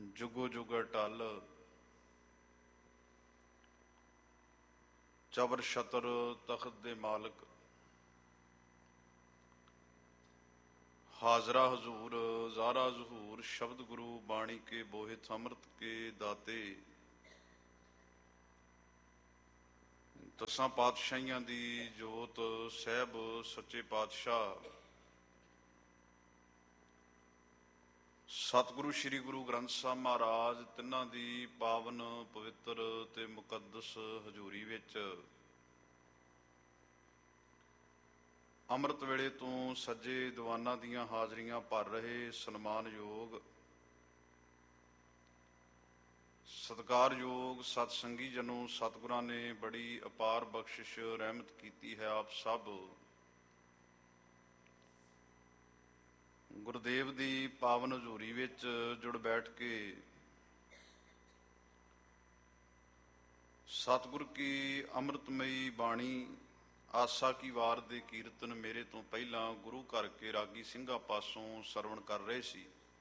ਜੁਗੋ ਜੁਗ ਅਟਲ ਚਬਰ ਛਤਰ ਤਖਤ ਦੇ ਮਾਲਕ, ਹਾਜ਼ਰਾ ਹਜ਼ੂਰ ਜ਼ਾਰਾ ਜ਼ਹੂਰ, ਸ਼ਬਦ ਗੁਰੂ ਬਾਣੀ ਕੇ ਬੋਹਿਤ ਅੰਮ੍ਰਿਤ ਕੇ ਦਾਤੇ। ਦਸਾਂ ਪਾਤਸ਼ਾਹੀਆਂ ਦੀ ਜੋਤ ਸਾਹਿਬ ਸੱਚੇ ਪਾਤਸ਼ਾਹ ਸਤਿਗੁਰੂ ਸ੍ਰੀ ਗੁਰੂ ਗ੍ਰੰਥ ਸਾਹਿਬ ਮਹਾਰਾਜ ਤਿੰਨਾਂ ਦੀ ਪਾਵਨ ਪਵਿੱਤਰ ਤੇ ਮੁਕੱਦਸ ਹਜ਼ੂਰੀ ਵਿੱਚ ਅੰਮ੍ਰਿਤ ਵੇਲੇ ਤੋਂ ਸੱਜੇ ਦੀਵਾਨਾਂ ਦੀਆਂ ਹਾਜ਼ਰੀਆਂ ਭਰ ਰਹੇ ਸਨਮਾਨਯੋਗ ਸਤਿਕਾਰਯੋਗ ਸਤਸੰਗੀ ਜਨੋ, ਸਤਿਗੁਰਾਂ ਨੇ ਬੜੀ ਅਪਾਰ ਬਖਸ਼ਿਸ਼ ਰਹਿਮਤ ਕੀਤੀ ਹੈ। ਆਪ ਸਭ ਗੁਰਦੇਵ ਦੀ ਪਾਵਨ ਹਜ਼ੂਰੀ ਵਿੱਚ ਜੁੜ ਬੈਠ ਕੇ ਸਤਿਗੁਰ ਕੀ ਅੰਮ੍ਰਿਤਮਈ ਬਾਣੀ ਆਸਾ ਕੀ ਵਾਰ ਦੇ ਕੀਰਤਨ ਮੇਰੇ ਤੋਂ ਪਹਿਲਾਂ ਗੁਰੂ ਘਰ ਕੇ ਰਾਗੀ ਸਿੰਘਾਂ ਪਾਸੋਂ ਸਰਵਣ ਕਰ ਰਹੇ ਸੀ।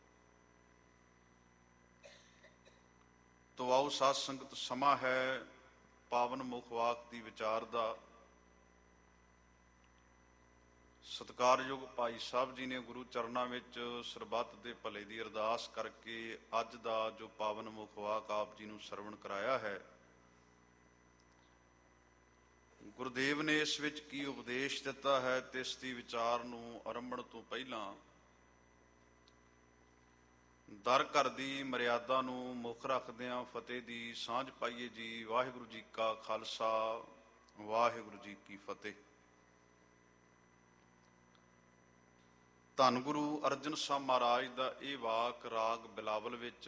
ਤੋ ਆਓ ਸਾਧ ਸੰਗਤ, ਸਮਾਂ ਹੈ ਪਾਵਨ ਮੁਖ ਵਾਕ ਦੀ ਵਿਚਾਰ ਦਾ। ਸਤਿਕਾਰਯੋਗ ਭਾਈ ਸਾਹਿਬ ਜੀ ਨੇ ਗੁਰੂ ਚਰਨਾਂ ਵਿੱਚ ਸਰਬੱਤ ਦੇ ਭਲੇ ਦੀ ਅਰਦਾਸ ਕਰਕੇ ਅੱਜ ਦਾ ਜੋ ਪਾਵਨ ਮੁਖ ਵਾਕ ਆਪ ਜੀ ਨੂੰ ਸਰਵਣ ਕਰਾਇਆ ਹੈ, ਗੁਰਦੇਵ ਨੇ ਇਸ ਵਿੱਚ ਕੀ ਉਪਦੇਸ਼ ਦਿੱਤਾ ਹੈ ਤੇ ਇਸ ਦੀ ਵਿਚਾਰ ਨੂੰ ਆਰੰਭਣ ਤੋਂ ਪਹਿਲਾਂ ਦਰ ਘਰ ਦੀ ਮਰਿਆਦਾ ਨੂੰ ਮੁੱਖ ਰੱਖਦਿਆਂ ਫਤਿਹ ਦੀ ਸਾਂਝ ਪਾਈਏ ਜੀ। ਵਾਹਿਗੁਰੂ ਜੀ ਕਾ ਖਾਲਸਾ, ਵਾਹਿਗੁਰੂ ਜੀ ਕੀ ਫਤਿਹ। ਧੰਨ ਗੁਰੂ ਅਰਜਨ ਸਾਹਿਬ ਮਹਾਰਾਜ ਦਾ ਇਹ ਵਾਕ ਰਾਗ ਬਿਲਾਵਲ ਵਿੱਚ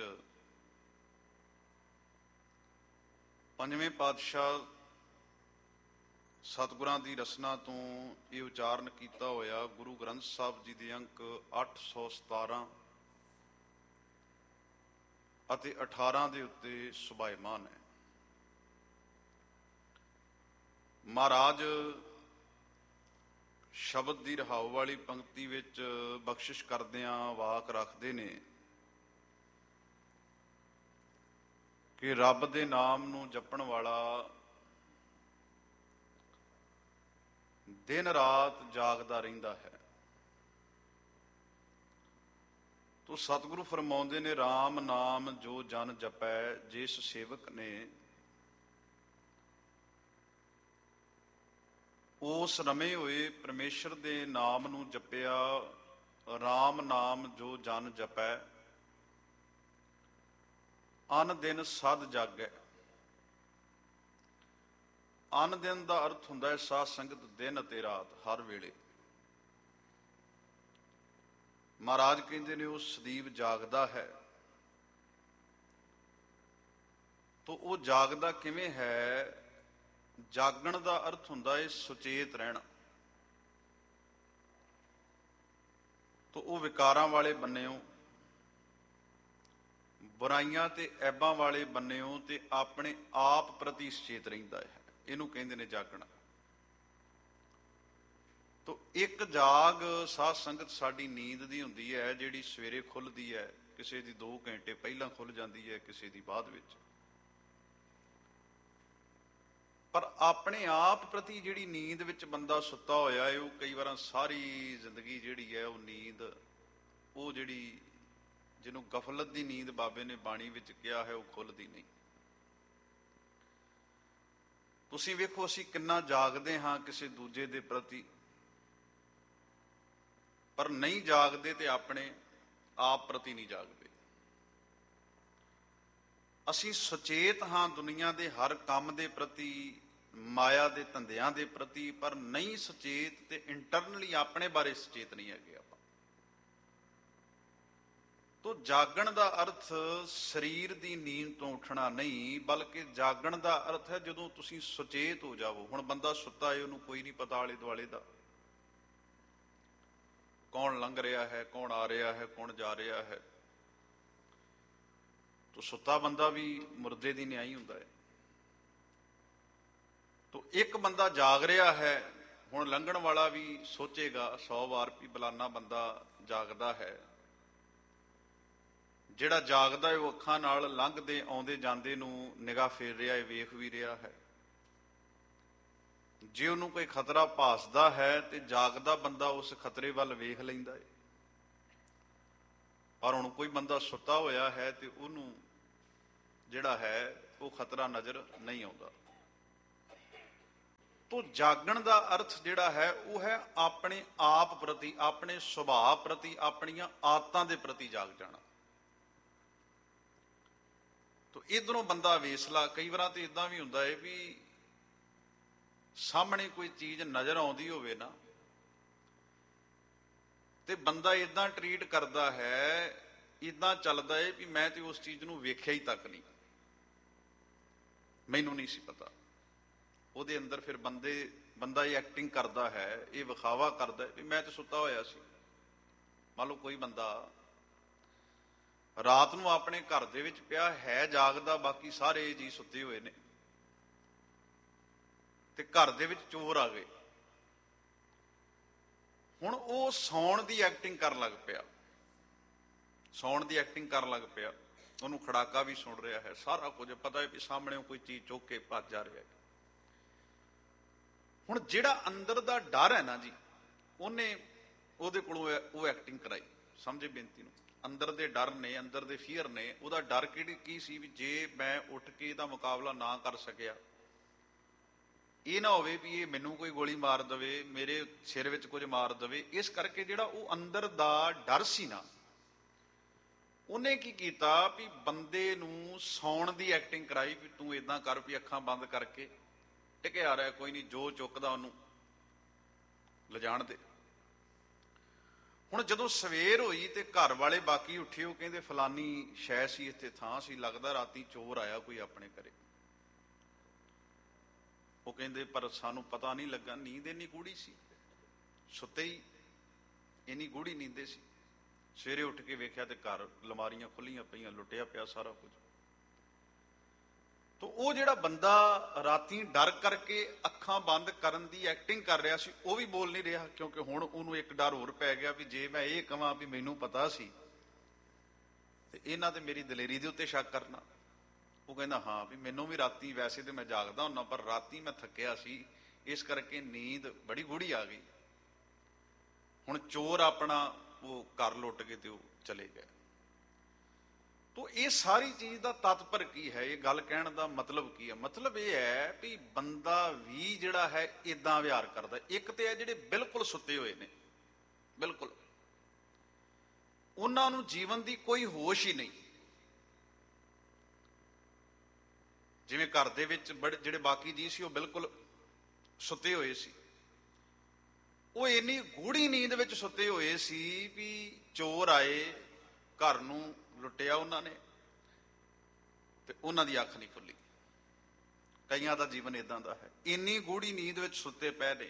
ਪੰਜਵੇਂ ਪਾਤਸ਼ਾਹ ਸਤਿਗੁਰਾਂ ਦੀ ਰਸਨਾ ਤੋਂ ਇਹ ਉਚਾਰਨ ਕੀਤਾ ਹੋਇਆ ਗੁਰੂ ਗ੍ਰੰਥ ਸਾਹਿਬ ਜੀ ਦੇ ਅੰਕ 817 ਅਤੇ 18 ਦੇ ਉੱਤੇ ਸੁਭਾਇਮਾਨ ਹੈ। ਮਹਾਰਾਜ ਸ਼ਬਦ ਦੀ ਰਹਾਉ ਵਾਲੀ ਪੰਕਤੀ ਵਿੱਚ ਬਖਸ਼ਿਸ਼ ਕਰਦਿਆਂ ਵਾਕ ਰੱਖਦੇ ਨੇ ਕਿ ਰੱਬ ਦੇ ਨਾਮ ਨੂੰ ਜਪਣ ਵਾਲਾ ਦਿਨ ਰਾਤ ਜਾਗਦਾ ਰਹਿੰਦਾ ਹੈ। ਤੋ ਸਤਿਗੁਰੂ ਫਰਮਾਉਂਦੇ ਨੇ, RAM ਨਾਮ ਜੋ ਜਨ ਜਪੈ, ਜਿਸ ਸੇਵਕ ਨੇ ਉਸ ਰਮੇ ਹੋਏ ਪਰਮੇਸ਼ਰ ਦੇ ਨਾਮ ਨੂੰ ਜਪਿਆ। RAM ਨਾਮ ਜੋ ਜਨ ਜਪੈ, ਅਨ ਦਿਨ ਸਦ ਜਾਗੈ। ਅਨ ਦਿਨ ਦਾ ਅਰਥ ਹੁੰਦਾ ਹੈ ਸਾਧ ਸੰਗਤ ਦਿਨ ਅਤੇ ਰਾਤ, ਹਰ ਵੇਲੇ। ਮਹਾਰਾਜ ਕਹਿੰਦੇ ਨੇ ਉਹ ਸਦੀਵ ਜਾਗਦਾ ਹੈ। ਤੋ ਉਹ ਜਾਗਦਾ ਕਿਵੇਂ ਹੈ? ਜਾਗਣ ਦਾ ਅਰਥ ਹੁੰਦਾ ਹੈ ਸੁਚੇਤ ਰਹਿਣਾ। ਤੋ ਉਹ ਵਿਕਾਰਾਂ ਵਾਲੇ ਬੰਨਿਓ, ਬੁਰਾਈਆਂ ਤੇ ਐਬਾਂ ਵਾਲੇ ਬੰਨਿਓ ਤੇ ਆਪਣੇ ਆਪ ਪ੍ਰਤੀ ਸੁਚੇਤ ਰਹਿੰਦਾ ਹੈ। ਇਹਨੂੰ ਕਹਿੰਦੇ ਨੇ ਜਾਗਣਾ। ਤੋ ਇੱਕ ਜਾਗ ਸਾਧ ਸੰਗਤ ਸਾਡੀ ਨੀਂਦ ਦੀ ਹੁੰਦੀ ਹੈ, ਜਿਹੜੀ ਸਵੇਰੇ ਖੁੱਲ੍ਹਦੀ ਹੈ। ਕਿਸੇ ਦੀ 2 ਘੰਟੇ ਪਹਿਲਾਂ ਖੁੱਲ੍ਹ ਜਾਂਦੀ ਹੈ, ਕਿਸੇ ਦੀ ਬਾਅਦ ਵਿੱਚ। ਪਰ ਆਪਣੇ ਆਪ ਪ੍ਰਤੀ ਜਿਹੜੀ ਨੀਂਦ ਵਿੱਚ ਬੰਦਾ ਸੁੱਤਾ ਹੋਇਆ ਹੈ, ਉਹ ਕਈ ਵਾਰ ਸਾਰੀ ਜ਼ਿੰਦਗੀ ਜਿਹੜੀ ਹੈ ਉਹ ਨੀਂਦ, ਉਹ ਜਿਹੜੀ ਜਿਹਨੂੰ ਗਫਲਤ ਦੀ ਨੀਂਦ ਬਾਬੇ ਨੇ ਬਾਣੀ ਵਿੱਚ ਕਿਹਾ ਹੈ, ਉਹ ਖੁੱਲ੍ਹਦੀ ਨਹੀਂ। ਤੁਸੀਂ ਵੇਖੋ ਅਸੀਂ ਕਿੰਨਾ ਜਾਗਦੇ ਹਾਂ ਕਿਸੇ ਦੂਜੇ ਦੇ ਪ੍ਰਤੀ, ਪਰ ਨਹੀਂ ਜਾਗਦੇ ਤੇ ਆਪਣੇ ਆਪ ਪ੍ਰਤੀ ਨਹੀਂ ਜਾਗਦੇ। ਅਸੀਂ ਸੁਚੇਤ ਹਾਂ ਦੁਨੀਆ ਦੇ ਹਰ ਕੰਮ ਦੇ ਪ੍ਰਤੀ, ਮਾਇਆ ਦੇ ਧੰਦਿਆਂ ਦੇ ਪ੍ਰਤੀ, ਪਰ ਨਹੀਂ ਸੁਚੇਤ ਤੇ ਇੰਟਰਨਲੀ ਆਪਣੇ ਬਾਰੇ ਸੁਚੇਤ ਨਹੀਂ ਹੈਗੇ ਆਪਾਂ। ਤੋ ਜਾਗਣ ਦਾ ਅਰਥ ਸਰੀਰ ਦੀ ਨੀਂਦ ਤੋਂ ਉੱਠਣਾ ਨਹੀਂ, ਬਲਕਿ ਜਾਗਣ ਦਾ ਅਰਥ ਹੈ ਜਦੋਂ ਤੁਸੀਂ ਸੁਚੇਤ ਹੋ ਜਾਵੋ। ਹੁਣ ਬੰਦਾ ਸੁੱਤਾ ਹੈ, ਉਹਨੂੰ ਕੋਈ ਨਹੀਂ ਪਤਾ ਆਲੇ ਦੁਆਲੇ ਦਾ, ਕੌਣ ਲੰਘ ਰਿਹਾ ਹੈ, ਕੌਣ ਆ ਰਿਹਾ ਹੈ, ਕੌਣ ਜਾ ਰਿਹਾ ਹੈ। ਤੋ ਸੁੱਤਾ ਬੰਦਾ ਵੀ ਮੁਰਦੇ ਦੀ ਨਿਆਈ ਹੁੰਦਾ ਹੈ। ਤੋ ਇੱਕ ਬੰਦਾ ਜਾਗ ਰਿਹਾ ਹੈ, ਹੁਣ ਲੰਘਣ ਵਾਲਾ ਵੀ ਸੋਚੇਗਾ 100 ਵਾਰ ਵੀ ਬਲਾਨਾ ਬੰਦਾ ਜਾਗਦਾ ਹੈ। ਜਿਹੜਾ ਜਾਗਦਾ ਹੈ ਉਹ ਅੱਖਾਂ ਨਾਲ ਲੰਘਦੇ ਆਉਂਦੇ ਜਾਂਦੇ ਨੂੰ ਨਿਗਾਹ ਫੇਰ ਰਿਹਾ ਹੈ, ਵੇਖ ਵੀ ਰਿਹਾ ਹੈ। ਜੇ ਉਹਨੂੰ ਕੋਈ ਖਤਰਾ ਭਾਸਦਾ ਹੈ ਤੇ ਜਾਗਦਾ ਬੰਦਾ ਉਸ ਖਤਰੇ ਵੱਲ ਵੇਖ ਲੈਂਦਾ ਹੈ। ਪਰ ਹੁਣ ਕੋਈ ਬੰਦਾ ਸੁੱਤਾ ਹੋਇਆ ਹੈ ਤੇ ਉਹਨੂੰ ਜਿਹੜਾ ਹੈ ਉਹ ਖਤਰਾ ਨਜ਼ਰ ਨਹੀਂ ਆਉਂਦਾ। ਤੋ ਜਾਗਣ ਦਾ ਅਰਥ ਜਿਹੜਾ ਹੈ ਉਹ ਹੈ ਆਪਣੇ ਆਪ ਪ੍ਰਤੀ, ਆਪਣੇ ਸੁਭਾਅ ਪ੍ਰਤੀ, ਆਪਣੀਆਂ ਆਦਤਾਂ ਦੇ ਪ੍ਰਤੀ ਜਾਗ ਜਾਣਾ। ਤੋ ਇਧਰੋਂ ਬੰਦਾ ਵੇਸਲਾ, ਕਈ ਵਾਰਾਂ ਤੇ ਇਦਾਂ ਵੀ ਹੁੰਦਾ ਹੈ ਵੀ ਸਾਹਮਣੇ ਕੋਈ ਚੀਜ਼ ਨਜ਼ਰ ਆਉਂਦੀ ਹੋਵੇ ਨਾ ਤੇ ਬੰਦਾ ਇਦਾਂ ਟਰੀਟ ਕਰਦਾ ਹੈ, ਇਦਾਂ ਚੱਲਦਾ ਹੈ ਵੀ ਮੈਂ ਤੇ ਉਸ ਚੀਜ਼ ਨੂੰ ਵੇਖਿਆ ਹੀ ਤੱਕ ਨਹੀਂ, ਮੈਨੂੰ ਨਹੀਂ ਸੀ ਪਤਾ। ਉਹਦੇ ਅੰਦਰ ਫਿਰ ਬੰਦਾ ਇਹ ਐਕਟਿੰਗ ਕਰਦਾ ਹੈ, ਇਹ ਵਿਖਾਵਾ ਕਰਦਾ ਹੈ ਵੀ ਮੈਂ ਤੇ ਸੁੱਤਾ ਹੋਇਆ ਸੀ। ਮੰਨ ਲਓ ਕੋਈ ਬੰਦਾ ਰਾਤ ਨੂੰ ਆਪਣੇ ਘਰ ਦੇ ਵਿੱਚ ਪਿਆ ਹੈ ਜਾਗਦਾ, ਬਾਕੀ ਸਾਰੇ ਜੀ ਸੁੱਤੇ ਹੋਏ ਨੇ, ਤੇ ਘਰ ਦੇ ਵਿੱਚ ਚੋਰ ਆ ਗਏ। ਹੁਣ ਉਹ ਸੌਣ ਦੀ ਐਕਟਿੰਗ ਕਰਨ ਲੱਗ ਪਿਆ, ਸੌਣ ਦੀ ਐਕਟਿੰਗ ਕਰਨ ਲੱਗ ਪਿਆ। ਉਹਨੂੰ ਖੜਾਕਾ ਵੀ ਸੁਣ ਰਿਹਾ ਹੈ, ਸਾਰਾ ਕੁਝ ਪਤਾ ਹੈ ਵੀ ਸਾਹਮਣੇ ਕੋਈ ਚੀਜ਼ ਚੁੱਕ ਕੇ ਭੱਜ ਜਾ ਰਿਹਾ ਹੈ। ਹੁਣ ਜਿਹੜਾ ਅੰਦਰ ਦਾ ਡਰ ਹੈ ਨਾ ਜੀ, ਉਹਦੇ ਕੋਲੋਂ ਉਹ ਐਕਟਿੰਗ ਕਰਾਈ। ਸਮਝੇ ਬੇਨਤੀ ਨੂੰ? ਅੰਦਰ ਦੇ ਡਰ ਨੇ, ਅੰਦਰ ਦੇ ਫੀਅਰ ਨੇ। ਉਹਦਾ ਡਰ ਕੀ ਸੀ ਵੀ ਜੇ ਮੈਂ ਉੱਠ ਕੇ ਇਹਦਾ ਮੁਕਾਬਲਾ ਨਾ ਕਰ ਸਕਿਆ, ਇਹ ਨਾ ਹੋਵੇ ਵੀ ਇਹ ਮੈਨੂੰ ਕੋਈ ਗੋਲੀ ਮਾਰ ਦੇਵੇ, ਮੇਰੇ ਸਿਰ ਵਿੱਚ ਕੁਝ ਮਾਰ ਦੇਵੇ। ਇਸ ਕਰਕੇ ਜਿਹੜਾ ਉਹ ਅੰਦਰ ਦਾ ਡਰ ਸੀ ਨਾ, ਉਹਨੇ ਕੀ ਕੀਤਾ ਵੀ ਬੰਦੇ ਨੂੰ ਸੌਣ ਦੀ ਐਕਟਿੰਗ ਕਰਾਈ ਵੀ ਤੂੰ ਏਦਾਂ ਕਰ ਵੀ ਅੱਖਾਂ ਬੰਦ ਕਰਕੇ ਟਿਕਿਆ ਰਿਹਾ, ਕੋਈ ਨਹੀਂ, ਜੋ ਚੁੱਕਦਾ ਉਹਨੂੰ ਲਿਜਾਣ ਦੇ। ਹੁਣ ਜਦੋਂ ਸਵੇਰ ਹੋਈ ਤੇ ਘਰ ਵਾਲੇ ਬਾਕੀ ਉੱਠੇ, ਉਹ ਕਹਿੰਦੇ ਫਲਾਨੀ ਸ਼ੈ ਸੀ, ਇੱਥੇ ਥਾਂ ਸੀ, ਲੱਗਦਾ ਰਾਤੀ ਚੋਰ ਆਇਆ ਕੋਈ ਆਪਣੇ ਘਰੇ। ਉਹ ਕਹਿੰਦੇ ਪਰ ਸਾਨੂੰ ਪਤਾ ਨਹੀਂ ਲੱਗਾ, ਨੀਂਦ ਇੰਨੀ ਗੂੜੀ ਸੀ, ਸੁੱਤੇ ਹੀ ਇੰਨੀ ਗੂੜੀ ਨੀਂਦੇ ਸੀ। ਸਵੇਰੇ ਉੱਠ ਕੇ ਵੇਖਿਆ ਤੇ ਘਰ ਅਲਮਾਰੀਆਂ ਖੁੱਲੀਆਂ ਪਈਆਂ, ਲੁੱਟਿਆ ਪਿਆ ਸਾਰਾ ਕੁਝ। ਤੋ ਉਹ ਜਿਹੜਾ ਬੰਦਾ ਰਾਤੀ ਡਰ ਕਰਕੇ ਅੱਖਾਂ ਬੰਦ ਕਰਨ ਦੀ ਐਕਟਿੰਗ ਕਰ ਰਿਹਾ ਸੀ, ਉਹ ਵੀ ਬੋਲ ਨਹੀਂ ਰਿਹਾ, ਕਿਉਂਕਿ ਹੁਣ ਉਹਨੂੰ ਇੱਕ ਡਰ ਹੋਰ ਪੈ ਗਿਆ ਵੀ ਜੇ ਮੈਂ ਇਹ ਕਹਾਂ ਵੀ ਮੈਨੂੰ ਪਤਾ ਸੀ ਤੇ ਇਹਨਾਂ ਤੇ ਮੇਰੀ ਦਲੇਰੀ ਦੇ ਉੱਤੇ ਸ਼ੱਕ ਕਰਨਾ। ਉਹ ਕਹਿੰਦਾ ਹਾਂ ਵੀ ਮੈਨੂੰ ਵੀ ਰਾਤੀ, ਵੈਸੇ ਤੇ ਮੈਂ ਜਾਗਦਾ ਹੁੰਦਾ ਪਰ ਰਾਤੀ ਮੈਂ ਥੱਕਿਆ ਸੀ, ਇਸ ਕਰਕੇ ਨੀਂਦ ਬੜੀ ਗੂੜੀ ਆ ਗਈ। ਹੁਣ ਚੋਰ ਆਪਣਾ ਉਹ ਘਰ ਲੁੱਟ ਕੇ ਤੇ ਉਹ ਚਲੇ ਗਏ। ਤੋ ਇਹ ਸਾਰੀ ਚੀਜ਼ ਦਾ ਤਤਪਰ ਕੀ ਹੈ, ਇਹ ਗੱਲ ਕਹਿਣ ਦਾ ਮਤਲਬ ਕੀ ਹੈ? ਮਤਲਬ ਇਹ ਹੈ ਵੀ ਬੰਦਾ ਵੀ ਜਿਹੜਾ ਹੈ ਇਦਾਂ ਵਿਹਾਰ ਕਰਦਾ। ਇੱਕ ਤੇ ਹੈ ਜਿਹੜੇ ਬਿਲਕੁਲ ਸੁੱਤੇ ਹੋਏ ਨੇ, ਬਿਲਕੁਲ ਉਹਨਾਂ ਨੂੰ ਜੀਵਨ ਦੀ ਕੋਈ ਹੋਸ਼ ਹੀ ਨਹੀਂ। ਜਿਵੇਂ ਘਰ ਦੇ ਵਿੱਚ ਜਿਹੜੇ ਬਾਕੀ ਜੀ ਸੀ ਉਹ ਬਿਲਕੁਲ ਸੁੱਤੇ ਹੋਏ ਸੀ, ਉਹ ਇੰਨੀ ਗੂੜੀ ਨੀਂਦ ਵਿੱਚ ਸੁੱਤੇ ਹੋਏ ਸੀ ਵੀ ਚੋਰ ਆਏ, ਘਰ ਨੂੰ ਲੁੱਟਿਆ ਉਹਨਾਂ ਨੇ ਤੇ ਉਹਨਾਂ ਦੀ ਅੱਖ ਨਹੀਂ ਖੁੱਲੀ। ਕਈਆਂ ਦਾ ਜੀਵਨ ਇਦਾਂ ਦਾ ਹੈ, ਇੰਨੀ ਗੂੜੀ ਨੀਂਦ ਵਿੱਚ ਸੁੱਤੇ ਪਏ ਨੇ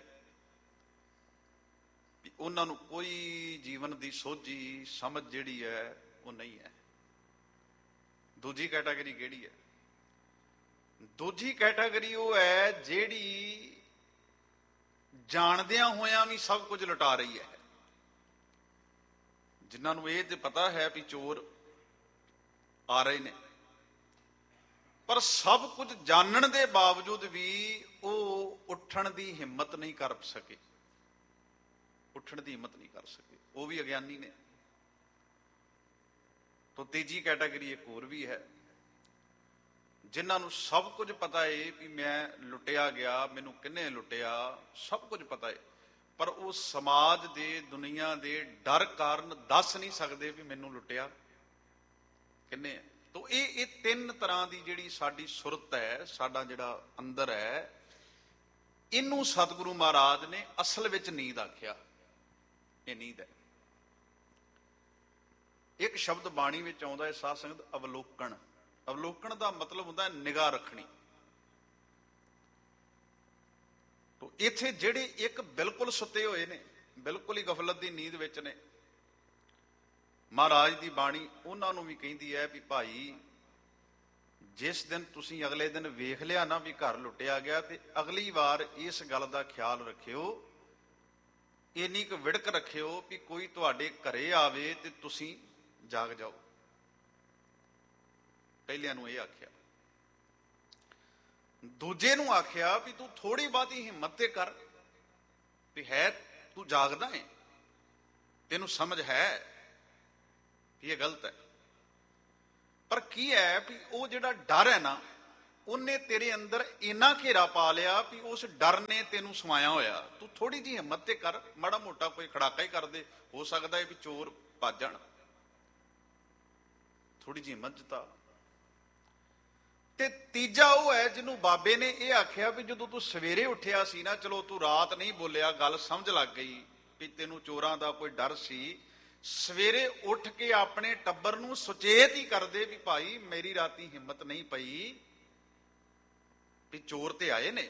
ਵੀ ਉਹਨਾਂ ਨੂੰ ਕੋਈ ਜੀਵਨ ਦੀ ਸੋਝੀ ਸਮਝ ਜਿਹੜੀ ਹੈ ਉਹ ਨਹੀਂ ਹੈ। ਦੂਜੀ ਕੈਟਾਗਰੀ ਕਿਹੜੀ ਹੈ? ਦੂਜੀ ਕੈਟਾਗਰੀ ਉਹ ਹੈ ਜਿਹੜੀ ਜਾਣਦਿਆਂ ਹੋਇਆਂ ਵੀ ਸਭ ਕੁਝ ਲੁਟਾ ਰਹੀ ਹੈ, ਜਿਨ੍ਹਾਂ ਨੂੰ ਇਹ ਤੇ ਪਤਾ ਹੈ ਵੀ ਚੋਰ ਆ ਰਹੇ ਨੇ, ਪਰ ਸਭ ਕੁਝ ਜਾਣਨ ਦੇ ਬਾਵਜੂਦ ਵੀ ਉਹ ਉੱਠਣ ਦੀ ਹਿੰਮਤ ਨਹੀਂ ਕਰ ਸਕੇ, ਉੱਠਣ ਦੀ ਹਿੰਮਤ ਨਹੀਂ ਕਰ ਸਕੇ, ਉਹ ਵੀ ਅਗਿਆਨੀ ਨੇ। ਤੋਂ ਤੀਜੀ ਕੈਟਾਗਰੀ ਇੱਕ ਹੋਰ ਵੀ ਹੈ, ਜਿਨ੍ਹਾਂ ਨੂੰ ਸਭ ਕੁਝ ਪਤਾ ਹੈ ਵੀ ਮੈਂ ਲੁੱਟਿਆ ਗਿਆ, ਮੈਨੂੰ ਕਿਹਨੇ ਲੁੱਟਿਆ, ਸਭ ਕੁਝ ਪਤਾ ਹੈ, ਪਰ ਉਹ ਸਮਾਜ ਦੇ, ਦੁਨੀਆ ਦੇ ਡਰ ਕਾਰਨ ਦੱਸ ਨਹੀਂ ਸਕਦੇ ਵੀ ਮੈਨੂੰ ਲੁੱਟਿਆ ਕਿਹਨੇ ਹੈ। ਤੋ ਇਹ ਤਿੰਨ ਤਰ੍ਹਾਂ ਦੀ ਜਿਹੜੀ ਸਾਡੀ ਸੁਰਤ ਹੈ, ਸਾਡਾ ਜਿਹੜਾ ਅੰਦਰ ਹੈ, ਇਹਨੂੰ ਸਤਿਗੁਰੂ ਮਹਾਰਾਜ ਨੇ ਅਸਲ ਵਿੱਚ ਨੀਂਦ ਆਖਿਆ। ਇਹ ਨੀਂਦ ਹੈ। ਇੱਕ ਸ਼ਬਦ ਬਾਣੀ ਵਿੱਚ ਆਉਂਦਾ ਹੈ ਸਾਧ ਸੰਗਤ, ਅਵਲੋਕਣ। ਅਵਲੋਕਣ ਦਾ ਮਤਲਬ ਹੁੰਦਾ ਹੈ ਨਿਗਾਹ ਰੱਖਣੀ। ਤੋ ਇੱਥੇ ਜਿਹੜੇ ਇੱਕ ਬਿਲਕੁਲ ਸੁੱਤੇ ਹੋਏ ਨੇ, ਬਿਲਕੁਲ ਹੀ ਗਫਲਤ ਦੀ ਨੀਂਦ ਵਿੱਚ ਨੇ, ਮਹਾਰਾਜ ਦੀ ਬਾਣੀ ਉਹਨਾਂ ਨੂੰ ਵੀ ਕਹਿੰਦੀ ਹੈ ਵੀ ਭਾਈ ਜਿਸ ਦਿਨ ਤੁਸੀਂ ਅਗਲੇ ਦਿਨ ਵੇਖ ਲਿਆ ਨਾ ਵੀ ਘਰ ਲੁੱਟਿਆ ਗਿਆ, ਤੇ ਅਗਲੀ ਵਾਰ ਇਸ ਗੱਲ ਦਾ ਖਿਆਲ ਰੱਖਿਓ, ਇੰਨੀ ਕੁ ਵਿੜਕ ਰੱਖਿਓ ਵੀ ਕੋਈ ਤੁਹਾਡੇ ਘਰੇ ਆਵੇ ਤੇ ਤੁਸੀਂ ਜਾਗ ਜਾਓ। ਪਹਿਲਿਆਂ ਨੂੰ ਇਹ ਆਖਿਆ। ਦੂਜੇ ਨੂੰ ਆਖਿਆ ਵੀ ਤੂੰ ਥੋੜੀ ਬਹੁਤੀ ਹਿੰਮਤ ਤੇ ਕਰ, ਵੀ ਹੈ ਤੂੰ ਜਾਗਦਾ ਹੈ, ਤੈਨੂੰ ਸਮਝ ਹੈ ਵੀ ਇਹ ਗਲਤ ਹੈ। ਪਰ ਕੀ ਹੈ ਵੀ ਉਹ ਜਿਹੜਾ ਡਰ ਹੈ ਨਾ, ਉਹਨੇ ਤੇਰੇ ਅੰਦਰ ਇੰਨਾ ਘੇਰਾ ਪਾ ਲਿਆ ਵੀ ਉਸ ਡਰ ਨੇ ਤੈਨੂੰ ਸਮਾਇਆ ਹੋਇਆ। ਤੂੰ ਥੋੜੀ ਜਿਹੀ ਹਿੰਮਤ ਤੇ ਕਰ, ਮਾੜਾ ਮੋਟਾ ਕੋਈ ਖੜਾਕਾ ਹੀ ਕਰਦੇ, ਹੋ ਸਕਦਾ ਹੈ ਵੀ ਚੋਰ ਭੱਜ ਜਾਣ, ਥੋੜੀ ਜਿਹੀ ਹਿੰਮਤ ਜਤਾ। ਤੇ ਤੀਜਾ ਉਹ ਹੈ ਜਿਹਨੂੰ ਬਾਬੇ ਨੇ ਇਹ ਆਖਿਆ ਵੀ ਜਦੋਂ ਤੂੰ ਸਵੇਰੇ ਉੱਠਿਆ ਸੀ ਨਾ, ਚਲੋ ਤੂੰ ਰਾਤ ਨਹੀਂ ਬੋਲਿਆ, ਗੱਲ ਸਮਝ ਲੱਗ ਗਈ ਵੀ ਤੈਨੂੰ ਚੋਰਾਂ ਦਾ ਕੋਈ ਡਰ ਸੀ, ਸਵੇਰੇ ਉੱਠ ਕੇ ਆਪਣੇ ਟੱਬਰ ਨੂੰ ਸੁਚੇਤ ਹੀ ਕਰਦੇ ਵੀ ਭਾਈ ਮੇਰੀ ਰਾਤੀ ਹਿੰਮਤ ਨਹੀਂ ਪਈ ਵੀ ਚੋਰ ਤੇ ਆਏ ਨੇ,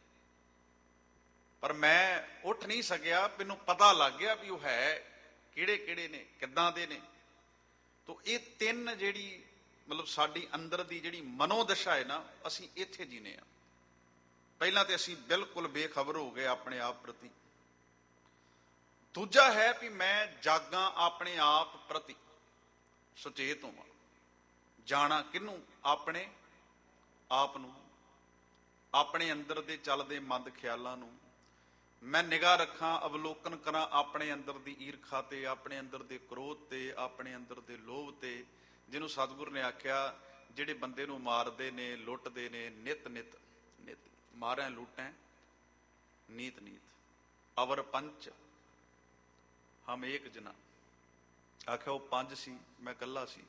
ਪਰ ਮੈਂ ਉੱਠ ਨਹੀਂ ਸਕਿਆ, ਮੈਨੂੰ ਪਤਾ ਲੱਗ ਗਿਆ ਵੀ ਉਹ ਹੈ ਕਿਹੜੇ ਕਿਹੜੇ ਨੇ, ਕਿੱਦਾਂ ਦੇ ਨੇ। ਤੋ ਇਹ ਤਿੰਨ ਜਿਹੜੀ ਮਤਲਬ ਸਾਡੀ ਅੰਦਰ ਦੀ ਜਿਹੜੀ ਮਨੋਦਸ਼ਾ ਹੈ ਨਾ, ਅਸੀਂ ਇੱਥੇ ਜੀਨੇ ਆ। ਪਹਿਲਾਂ ਤੇ ਅਸੀਂ ਬਿਲਕੁਲ ਬੇਖਬਰ ਹੋ ਗਏ ਆਪਣੇ ਆਪ ਪ੍ਰਤੀ। ਦੂਜਾ ਹੈ ਵੀ ਮੈਂ ਜਾਗਾਂ ਆਪਣੇ ਆਪ ਪ੍ਰਤੀ, ਸੁਚੇਤ ਹੋਵਾਂ, ਜਾਣਾ ਕਿਹਨੂੰ, ਆਪਣੇ ਆਪ ਨੂੰ, ਆਪਣੇ ਅੰਦਰ ਦੇ ਚੱਲਦੇ ਮੰਦ ਖਿਆਲਾਂ ਨੂੰ ਮੈਂ ਨਿਗਾਹ ਰੱਖਾਂ, ਅਵਲੋਕਨ ਕਰਾਂ ਆਪਣੇ ਅੰਦਰ ਦੀ ਈਰਖਾ ਤੇ, ਆਪਣੇ ਅੰਦਰ ਦੇ ਕ੍ਰੋਧ ਤੇ, ਆਪਣੇ ਅੰਦਰ ਦੇ ਲੋਭ ਤੇ, ਜਿਹਨੂੰ ਸਤਿਗੁਰ ਨੇ ਆਖਿਆ ਜਿਹੜੇ ਬੰਦੇ ਨੂੰ ਮਾਰਦੇ ਨੇ, ਲੁੱਟਦੇ ਨੇ, ਨਿਤ ਨਿਤ ਨਿਤ ਮਾਰੈ ਲੁੱਟੈ ਨੀਤ ਨੀਤ ਅਵਰ ਪੰਚ ਹਮ ਏਕ ਜਨਾ। ਆਖਿਆ ਉਹ ਪੰਜ ਸੀ, ਮੈਂ ਇਕੱਲਾ ਸੀ।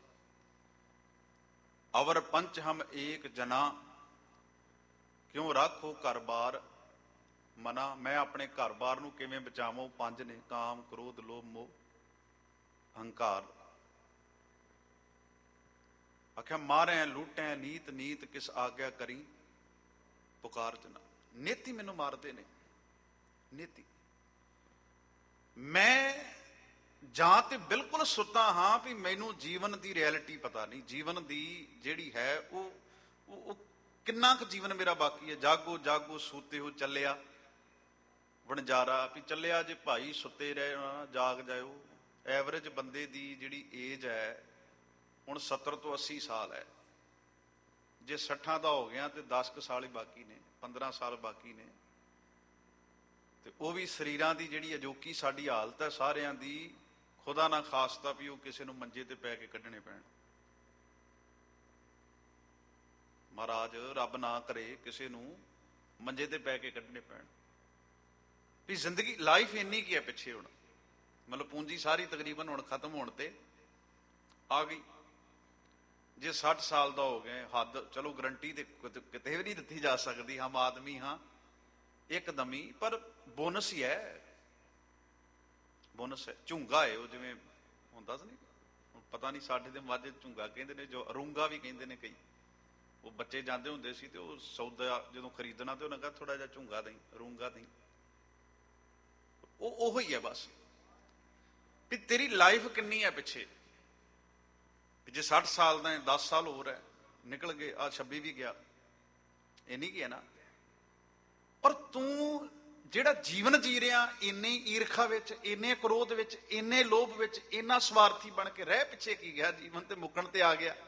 ਅਵਰ ਪੰਚ ਹਮ ਏਕ ਜਨਾ ਕਿਉਂ ਰੱਖੋ ਘਰ ਬਾਰ ਮਨਾ। ਮੈਂ ਆਪਣੇ ਘਰ ਬਾਰ ਨੂੰ ਕਿਵੇਂ ਬਚਾਵਾਂ? ਪੰਜ ਨੇ, ਕਾਮ ਕ੍ਰੋਧ ਲੋਭ ਮੋਹ ਹੰਕਾਰ। ਆਖਿਆ ਮਾਰੈ ਲੁੱਟੈ ਨੀਤ ਨੀਤ ਕਿਸ ਆਗਿਆ ਕਰੀ ਪੁਕਾਰ ਜਨਾ। ਨੇਤੀ ਮੈਨੂੰ ਮਾਰਦੇ ਨੇ, ਨੇਤੀ। ਮੈਂ ਜਾਂ ਤੇ ਬਿਲਕੁਲ ਸੁੱਤਾ ਹਾਂ ਵੀ ਮੈਨੂੰ ਜੀਵਨ ਦੀ ਰਿਐਲਿਟੀ ਪਤਾ ਨਹੀਂ, ਜੀਵਨ ਦੀ ਜਿਹੜੀ ਹੈ ਉਹ ਕਿੰਨਾ ਕੁ ਜੀਵਨ ਮੇਰਾ ਬਾਕੀ ਹੈ। ਜਾਗੋ ਜਾਗੋ ਸੂਤੇ ਹੋ ਚੱਲਿਆ ਵਣਜਾਰਾ, ਵੀ ਚੱਲਿਆ ਜੇ ਭਾਈ ਸੁੱਤੇ ਰਹੇ ਨਾ, ਜਾਗ ਜਾਇਓ। ਐਵਰੇਜ ਬੰਦੇ ਦੀ ਜਿਹੜੀ ਏਜ ਹੈ ਹੁਣ 70 ਤੋਂ 80 ਸਾਲ ਹੈ। ਜੇ 60 ਦਾ ਹੋ ਗਿਆ ਤੇ 10 ਕੁ ਸਾਲ ਹੀ ਬਾਕੀ ਨੇ, 15 ਸਾਲ ਬਾਕੀ ਨੇ। ਤੇ ਉਹ ਵੀ ਸਰੀਰਾਂ ਦੀ ਜਿਹੜੀ ਅਜੋਕੀ ਸਾਡੀ ਹਾਲਤ ਹੈ ਸਾਰਿਆਂ ਦੀ, ਖੁਦਾ ਨਾ ਖਾਸਤਾ ਵੀ ਉਹ ਕਿਸੇ ਨੂੰ ਮੰਜੇ ਤੇ ਪੈ ਕੇ ਕੱਢਣੇ ਪੈਣ। ਮਹਾਰਾਜ ਰੱਬ ਨਾ ਕਰੇ ਕਿਸੇ ਨੂੰ ਮੰਜੇ ਤੇ ਪੈ ਕੇ ਕੱਢਣੇ ਪੈਣ। ਵੀ ਜ਼ਿੰਦਗੀ ਲਾਈਫ ਇੰਨੀ ਕੀ ਹੈ ਪਿੱਛੇ, ਹੁਣ ਮਤਲਬ ਪੂੰਜੀ ਸਾਰੀ ਤਕਰੀਬਨ ਹੁਣ ਖਤਮ ਹੋਣ ਤੇ ਆ ਗਈ। ਜੇ 60 ਸਾਲ ਦਾ ਹੋ ਗਏ, ਹੱਦ ਚਲੋ ਗਰੰਟੀ ਤੇ ਕਿਤੇ ਵੀ ਨਹੀਂ ਦਿੱਤੀ ਜਾ ਸਕਦੀ, ਹਮ ਆਦਮੀ ਹਾਂ ਇੱਕਦਮ ਹੀ, ਪਰ ਬੋਨਸ ਹੀ ਹੈ, ਬੋਨਸ ਹੈ। ਝੁੰਗਾ ਹੈ ਉਹ, ਜਿਵੇਂ ਹੁੰਦਾ ਸੀ ਨਹੀਂ, ਪਤਾ ਨਹੀਂ ਸਾਡੇ ਦੇ ਮਾਝੇ ਝੁੰਗਾ ਕਹਿੰਦੇ ਨੇ, ਜੋ ਅਰੂੰਗਾ ਵੀ ਕਹਿੰਦੇ ਨੇ ਕਈ। ਉਹ ਬੱਚੇ ਜਾਂਦੇ ਹੁੰਦੇ ਸੀ ਤੇ ਉਹ ਸੌਦਾ ਜਦੋਂ ਖਰੀਦਣਾ ਤੇ ਉਹਨਾਂ ਕਹਿੰਦਾ ਥੋੜਾ ਜਿਹਾ ਝੁੰਗਾ ਦਈ, ਅਰੂੰਗਾ ਦਈ। ਉਹ ਹੀ ਹੈ ਬਸ, ਵੀ ਤੇਰੀ ਲਾਈਫ ਕਿੰਨੀ ਹੈ ਪਿੱਛੇ। ਜੇ 60 ਸਾਲ ਦਾ 10 ਸਾਲ ਹੋਰ ਹੈ, ਨਿਕਲ ਗਏ, ਆ 26 ਵੀ ਗਿਆ, ਇਹ ਨਹੀਂ ਕੀ ਹੈ ਨਾ। ਪਰ ਤੂੰ ਜਿਹੜਾ ਜੀਵਨ ਜੀ ਰਿਹਾ ਇੰਨੀ ਈਰਖਾ ਵਿੱਚ, ਇੰਨੇ ਕ੍ਰੋਧ ਵਿੱਚ, ਇੰਨੇ ਲੋਭ ਵਿੱਚ, ਇੰਨਾ ਸਵਾਰਥੀ ਬਣ ਕੇ ਰਹਿ ਪਿੱਛੇ ਕੀ ਗਿਆ? ਜੀਵਨ ਤੇ ਮੁੱਕਣ ਤੇ ਆ ਗਿਆ,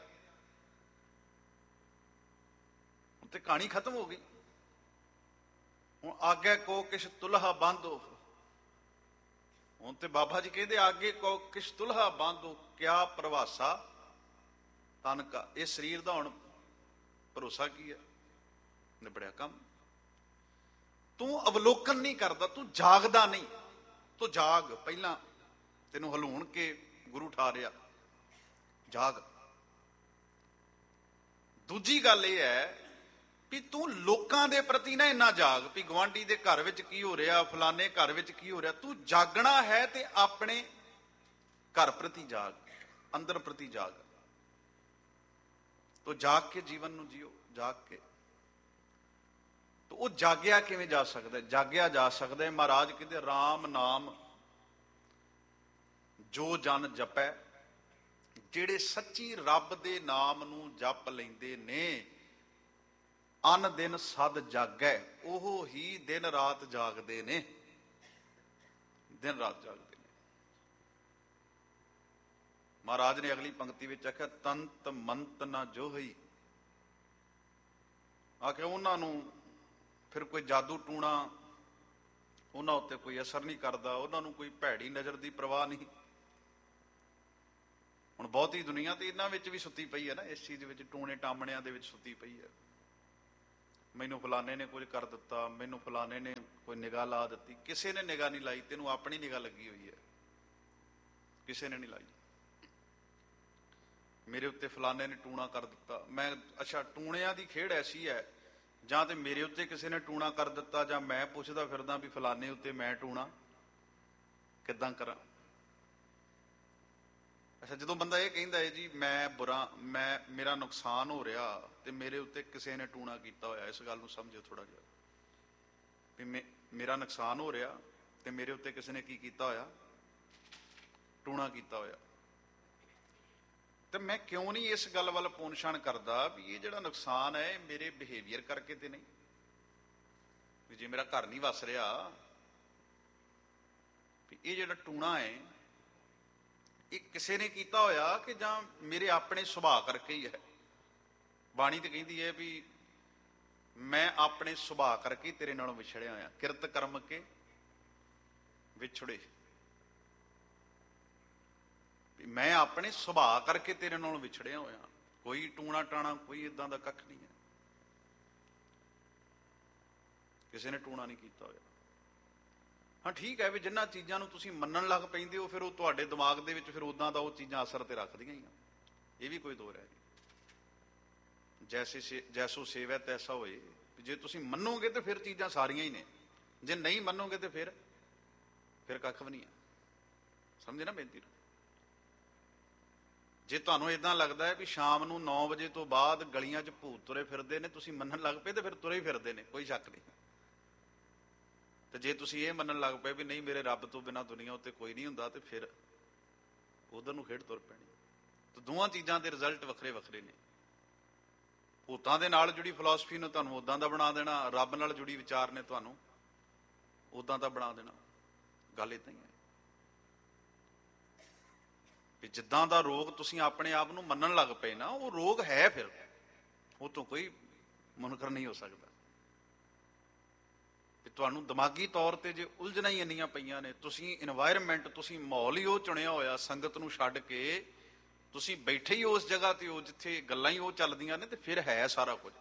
ਹੁਣ ਤੇ ਕਹਾਣੀ ਖਤਮ ਹੋ ਗਈ। ਹੁਣ ਆਗੇ ਕੋ ਕਿਛ ਤੁਲਹਾ ਬਾਂਧੋ, ਹੁਣ ਤੇ ਬਾਬਾ ਜੀ ਕਹਿੰਦੇ ਆਗੇ ਕੋ ਕਿਛ ਤੁਲਹਾ ਬਾਂਧੋ ਕਿਆ ਪ੍ਰਵਾਸਾ ਤਨ ਕਾ। ਇਹ ਸਰੀਰ ਦਾ ਹੁਣ ਭਰੋਸਾ ਕੀ ਹੈ? ਨਿਬੜਿਆ ਕੰਮ। ਤੂੰ ਅਵਲੋਕਨ ਨਹੀਂ ਕਰਦਾ, ਤੂੰ ਜਾਗਦਾ ਨਹੀਂ। ਤੂੰ ਜਾਗ, ਪਹਿਲਾਂ ਤੈਨੂੰ ਹਲੂਣ ਕੇ ਗੁਰੂ ਠਾਰਿਆ, ਜਾਗ। ਦੂਜੀ ਗੱਲ ਇਹ ਹੈ ਵੀ ਤੂੰ ਲੋਕਾਂ ਦੇ ਪ੍ਰਤੀ ਨਾ ਇੰਨਾ ਜਾਗ, ਵੀ ਗੁਆਂਢੀ ਦੇ ਘਰ ਵਿੱਚ ਕੀ ਹੋ ਰਿਹਾ, ਫਲਾਣੇ ਘਰ ਵਿੱਚ ਕੀ ਹੋ ਰਿਹਾ। ਤੂੰ ਜਾਗਣਾ ਹੈ ਤੇ ਆਪਣੇ ਘਰ ਪ੍ਰਤੀ ਜਾਗ, ਅੰਦਰ ਪ੍ਰਤੀ ਜਾਗ। ਤੋ ਜਾਗ ਕੇ ਜੀਵਨ ਨੂੰ ਜੀਓ, ਜਾਗ ਕੇ। ਤੋ ਉਹ ਜਾਗਿਆ ਕਿਵੇਂ ਜਾ ਸਕਦਾ? ਜਾਗਿਆ ਜਾ ਸਕਦਾ, ਮਹਾਰਾਜ ਕਹਿੰਦੇ ਰਾਮ ਨਾਮ ਜੋ ਜਨ ਜਪੈ। ਜਿਹੜੇ ਸੱਚੀ ਰੱਬ ਦੇ ਨਾਮ ਨੂੰ ਜਪ ਲੈਂਦੇ ਨੇ, ਅਨ ਦਿਨ ਸਦ ਜਾਗੈ, ਉਹ ਹੀ ਦਿਨ ਰਾਤ ਜਾਗਦੇ ਨੇ, ਦਿਨ ਰਾਤ ਜਾਗਦੇ ਨੇ। ਮਹਾਰਾਜ ਨੇ ਅਗਲੀ ਪੰਕਤੀ ਵਿੱਚ ਆਖਿਆ, ਤੰਤ ਮੰਤ ਨਾ ਜੋਹਈ। ਆਖਿਆ ਉਹਨਾਂ ਨੂੰ ਫਿਰ ਕੋਈ ਜਾਦੂ ਟੂਣਾ ਉਹਨਾਂ ਉੱਤੇ ਕੋਈ ਅਸਰ ਨਹੀਂ ਕਰਦਾ, ਉਹਨਾਂ ਨੂੰ ਕੋਈ ਭੈੜੀ ਨਜ਼ਰ ਦੀ ਪ੍ਰਵਾਹ ਨਹੀਂ। ਹੁਣ ਬਹੁਤੀ ਦੁਨੀਆ ਤੇ ਇਹਨਾਂ ਵਿੱਚ ਵੀ ਸੁੱਤੀ ਪਈ ਹੈ ਨਾ, ਇਸ ਚੀਜ਼ ਵਿੱਚ, ਟੂਣੇ ਟਾਮਣਿਆਂ ਦੇ ਵਿੱਚ ਸੁੱਤੀ ਪਈ ਹੈ। ਮੈਨੂੰ ਫਲਾਣੇ ਨੇ ਕੁਝ ਕਰ ਦਿੱਤਾ, ਮੈਨੂੰ ਫਲਾਣੇ ਨੇ ਕੋਈ ਨਿਗਾਹ ਲਾ ਦਿੱਤੀ। ਕਿਸੇ ਨੇ ਨਿਗਾਹ ਨਹੀਂ ਲਾਈ, ਤੈਨੂੰ ਆਪਣੀ ਨਿਗਾਹ ਲੱਗੀ ਹੋਈ ਹੈ, ਕਿਸੇ ਨੇ ਨਹੀਂ ਲਾਈ। ਮੇਰੇ ਉੱਤੇ ਫਲਾਣੇ ਨੇ ਟੂਣਾ ਕਰ ਦਿੱਤਾ, ਮੈਂ ਅੱਛਾ ਟੂਣਿਆਂ ਦੀ ਖੇਡ ਐਸੀ ਹੈ, ਜਾਂ ਤੇ ਮੇਰੇ ਉੱਤੇ ਕਿਸੇ ਨੇ ਟੂਣਾ ਕਰ ਦਿੱਤਾ, ਜਾਂ ਮੈਂ ਪੁੱਛਦਾ ਫਿਰਦਾ ਵੀ ਫਲਾਣੇ ਉੱਤੇ ਮੈਂ ਟੂਣਾ ਕਿੱਦਾਂ ਕਰਾਂ। ਅੱਛਾ ਜਦੋਂ ਬੰਦਾ ਇਹ ਕਹਿੰਦਾ ਹੈ ਜੀ ਮੈਂ ਬੁਰਾ, ਮੇਰਾ ਨੁਕਸਾਨ ਹੋ ਰਿਹਾ ਤੇ ਮੇਰੇ ਉੱਤੇ ਕਿਸੇ ਨੇ ਟੂਣਾ ਕੀਤਾ ਹੋਇਆ, ਇਸ ਗੱਲ ਨੂੰ ਸਮਝੋ ਥੋੜਾ ਜਿਹਾ ਵੀ ਮੇਰਾ ਨੁਕਸਾਨ ਹੋ ਰਿਹਾ ਤੇ ਮੇਰੇ ਉੱਤੇ ਕਿਸੇ ਨੇ ਕੀ ਕੀਤਾ ਹੋਇਆ, ਟੂਣਾ ਕੀਤਾ ਹੋਇਆ। ਤੇ ਮੈਂ ਕਿਉਂ ਨਹੀਂ ਇਸ ਗੱਲ ਵੱਲ ਪੌਂਛਣ ਕਰਦਾ ਵੀ ਇਹ ਜਿਹੜਾ ਨੁਕਸਾਨ ਹੈ ਇਹ ਮੇਰੇ ਬਿਹੇਵੀਅਰ ਕਰਕੇ ਤੇ ਨਹੀਂ, ਵੀ ਜੇ ਮੇਰਾ ਘਰ ਨਹੀਂ ਵਸ ਰਿਹਾ, ਵੀ ਇਹ ਜਿਹੜਾ ਟੂਣਾ ਹੈ ਇਹ ਕਿਸੇ ਨੇ ਕੀਤਾ ਹੋਇਆ ਕਿ ਜਾਂ ਮੇਰੇ ਆਪਣੇ ਸੁਭਾਅ ਕਰਕੇ ਹੀ ਹੈ। ਬਾਣੀ ਤੇ ਕਹਿੰਦੀ ਹੈ ਵੀ ਮੈਂ ਆਪਣੇ ਸੁਭਾਅ ਕਰਕੇ ਤੇਰੇ ਨਾਲੋਂ ਵਿਛੜਿਆ ਹੋਇਆ, ਕਿਰਤ ਕਰਮ ਕੇ ਵਿਛੜੇ। ਮੈਂ ਆਪਣੇ ਸੁਭਾਅ ਕਰਕੇ ਤੇਰੇ ਨਾਲੋਂ ਵਿਛੜਿਆ ਹੋਇਆ, ਕੋਈ ਟੂਣਾ ਟਾਣਾ ਕੋਈ ਇਦਾਂ ਦਾ ਕੱਖ ਨਹੀਂ ਹੈ, ਕਿਸੇ ਨੇ ਟੂਣਾ ਨਹੀਂ ਕੀਤਾ ਹੋਇਆ। ਹਾਂ ਠੀਕ ਹੈ ਵੀ ਜਿੰਨਾਂ ਚੀਜ਼ਾਂ ਨੂੰ ਤੁਸੀਂ ਮੰਨਣ ਲੱਗ ਪੈਂਦੇ ਹੋ ਫਿਰ ਉਹ ਤੁਹਾਡੇ ਦਿਮਾਗ ਦੇ ਵਿੱਚ ਫਿਰ ਉਦਾਂ ਦਾ ਉਹ ਚੀਜ਼ਾਂ ਅਸਰ ਤੇ ਰੱਖਦੀਆਂ ਹੀ ਆ, ਇਹ ਵੀ ਕੋਈ ਦੋਰ ਹੈ ਨਹੀਂ। ਜੈਸੋ ਸੇਵੈ ਤੈਸਾ ਹੋਏ, ਜੇ ਤੁਸੀਂ ਮੰਨੋਗੇ ਤੇ ਫਿਰ ਚੀਜ਼ਾਂ ਸਾਰੀਆਂ ਹੀ ਨੇ, ਜੇ ਨਹੀਂ ਮੰਨੋਗੇ ਤੇ ਫਿਰ ਕੱਖ ਵੀ ਨਹੀਂ ਹੈ। ਸਮਝੇ ਨਾ ਬੇਨਤੀ ਨੂੰ? ਜੇ ਤੁਹਾਨੂੰ ਏਦਾਂ ਲੱਗਦਾ ਹੈ ਵੀ ਸ਼ਾਮ ਨੂੰ 9 ਵਜੇ ਤੋਂ ਬਾਅਦ ਗਲੀਆਂ 'ਚ ਭੂਤ ਤੁਰੇ ਫਿਰਦੇ ਨੇ, ਤੁਸੀਂ ਮੰਨਣ ਲੱਗ ਪਏ ਤੇ ਫਿਰ ਤੁਰੇ ਹੀ ਫਿਰਦੇ ਨੇ, ਕੋਈ ਸ਼ੱਕ ਨਹੀਂ। ਤੇ ਜੇ ਤੁਸੀਂ ਇਹ ਮੰਨਣ ਲੱਗ ਪਏ ਵੀ ਨਹੀਂ ਮੇਰੇ ਰੱਬ ਤੋਂ ਬਿਨਾਂ ਦੁਨੀਆ ਉੱਤੇ ਕੋਈ ਨਹੀਂ ਹੁੰਦਾ, ਤੇ ਫਿਰ ਉਧਰ ਨੂੰ ਖੇਡ ਤੁਰ ਪੈਣੀ। ਤੇ ਦੋਵਾਂ ਚੀਜ਼ਾਂ ਦੇ ਰਿਜ਼ਲਟ ਵੱਖਰੇ ਵੱਖਰੇ ਨੇ। ਭੂਤਾਂ ਦੇ ਨਾਲ ਜੁੜੀ ਫਿਲਾਸਫੀ ਨੇ ਤੁਹਾਨੂੰ ਉਦਾਂ ਦਾ ਬਣਾ ਦੇਣਾ, ਰੱਬ ਨਾਲ ਜੁੜੀ ਵਿਚਾਰ ਨੇ ਤੁਹਾਨੂੰ ਉਦਾਂ ਦਾ ਬਣਾ ਦੇਣਾ। ਗੱਲ ਏਦਾਂ ਹੀ ਹੈ ਵੀ ਜਿੱਦਾਂ ਦਾ ਰੋਗ ਤੁਸੀਂ ਆਪਣੇ ਆਪ ਨੂੰ ਮੰਨਣ ਲੱਗ ਪਏ ਨਾ, ਉਹ ਰੋਗ ਹੈ, ਫਿਰ ਉਹ ਤੋਂ ਕੋਈ ਮੁਨਕਰ ਨਹੀਂ ਹੋ ਸਕਦਾ। ਤੁਹਾਨੂੰ ਦਿਮਾਗੀ ਤੌਰ ਤੇ ਜੇ ਉਲਝਣਾਂ ਹੀ ਇੰਨੀਆਂ ਪਈਆਂ ਨੇ, ਤੁਸੀਂ ਇਨਵਾਇਰਮੈਂਟ, ਤੁਸੀਂ ਮਾਹੌਲ ਹੀ ਉਹ ਚੁਣਿਆ ਹੋਇਆ, ਸੰਗਤ ਨੂੰ ਛੱਡ ਕੇ ਤੁਸੀਂ ਬੈਠੇ ਹੀ ਉਸ ਜਗ੍ਹਾ ਤੇ ਹੋ ਜਿੱਥੇ ਗੱਲਾਂ ਹੀ ਉਹ ਚੱਲਦੀਆਂ ਨੇ, ਤੇ ਫਿਰ ਹੈ ਸਾਰਾ ਕੁਝ।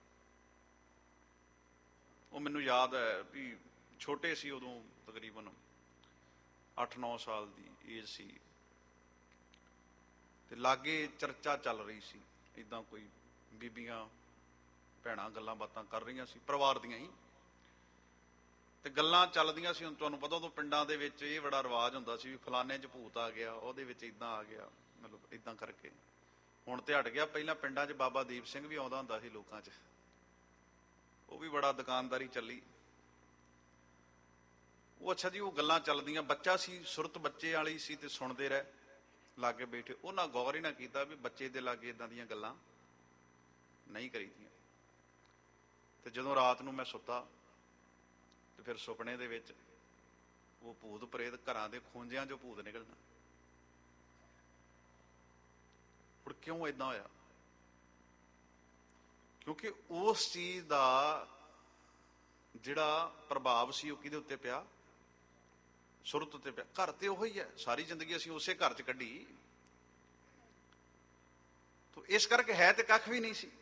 ਉਹ ਮੈਨੂੰ ਯਾਦ ਹੈ ਵੀ ਛੋਟੇ ਸੀ ਉਦੋਂ, ਤਕਰੀਬਨ 8-9 ਸਾਲ ਦੀ ਏਜ ਸੀ, ਤੇ ਲਾਗੇ ਚਰਚਾ ਚੱਲ ਰਹੀ ਸੀ, ਏਦਾਂ ਕੋਈ ਬੀਬੀਆਂ ਭੈਣਾਂ ਗੱਲਾਂ ਬਾਤਾਂ ਕਰ ਰਹੀਆਂ ਸੀ, ਪਰਿਵਾਰ ਦੀਆਂ ਹੀ, ਤੇ ਗੱਲਾਂ ਚੱਲਦੀਆਂ ਸੀ। ਹੁਣ ਤੁਹਾਨੂੰ ਪਤਾ ਉਦੋਂ ਪਿੰਡਾਂ ਦੇ ਵਿੱਚ ਇਹ ਬੜਾ ਰਿਵਾਜ ਹੁੰਦਾ ਸੀ ਵੀ ਫਲਾਣੇ 'ਚ ਭੂਤ ਆ ਗਿਆ, ਉਹਦੇ ਵਿੱਚ ਏਦਾਂ ਆ ਗਿਆ, ਮਤਲਬ ਏਦਾਂ ਕਰਕੇ। ਹੁਣ ਤੇ ਹਟ ਗਿਆ, ਪਹਿਲਾਂ ਪਿੰਡਾਂ 'ਚ ਬਾਬਾ ਦੀਪ ਸਿੰਘ ਵੀ ਆਉਂਦਾ ਹੁੰਦਾ ਸੀ ਲੋਕਾਂ 'ਚ, ਉਹ ਵੀ ਬੜਾ ਦੁਕਾਨਦਾਰੀ ਚੱਲੀ। ਉਹ ਅੱਛਾ ਜੀ, ਉਹ ਗੱਲਾਂ ਚੱਲਦੀਆਂ, ਬੱਚਾ ਸੀ, ਸੁਰਤ ਬੱਚੇ ਵਾਲੀ ਸੀ, ਤੇ ਸੁਣਦੇ ਰਹੇ ਲਾਗੇ ਬੈਠੇ। ਉਹਨਾਂ ਗੌਰ ਹੀ ਨਾ ਕੀਤਾ ਵੀ ਬੱਚੇ ਦੇ ਲਾਗੇ ਏਦਾਂ ਦੀਆਂ ਗੱਲਾਂ ਨਹੀਂ ਕਰੀਦੀਆਂ। ਤੇ ਜਦੋਂ ਰਾਤ ਨੂੰ ਮੈਂ ਸੁੱਤਾ ਤੇ ਫਿਰ ਸੁਪਨੇ ਦੇ ਵਿੱਚ ਉਹ ਭੂਤ ਪ੍ਰੇਤ, ਘਰਾਂ ਦੇ ਖੂੰਜਿਆਂ 'ਚੋਂ ਭੂਤ ਨਿਕਲਣਾ। ਹੁਣ ਕਿਉਂ ਏਦਾਂ ਹੋਇਆ? ਕਿਉਂਕਿ ਉਸ ਚੀਜ਼ ਦਾ ਜਿਹੜਾ ਪ੍ਰਭਾਵ ਸੀ ਉਹ ਕਿਹਦੇ ਉੱਤੇ ਪਿਆ? ਸੁਰਤ ਉੱਤੇ ਪਿਆ। ਘਰ ਤੇ ਉਹੀ ਹੈ, ਸਾਰੀ ਜ਼ਿੰਦਗੀ ਅਸੀਂ ਉਸੇ ਘਰ 'ਚ ਕੱਢੀ, ਤੋ ਇਸ ਕਰਕੇ ਹੈ ਤੇ ਕੱਖ ਵੀ ਨਹੀਂ ਸੀ।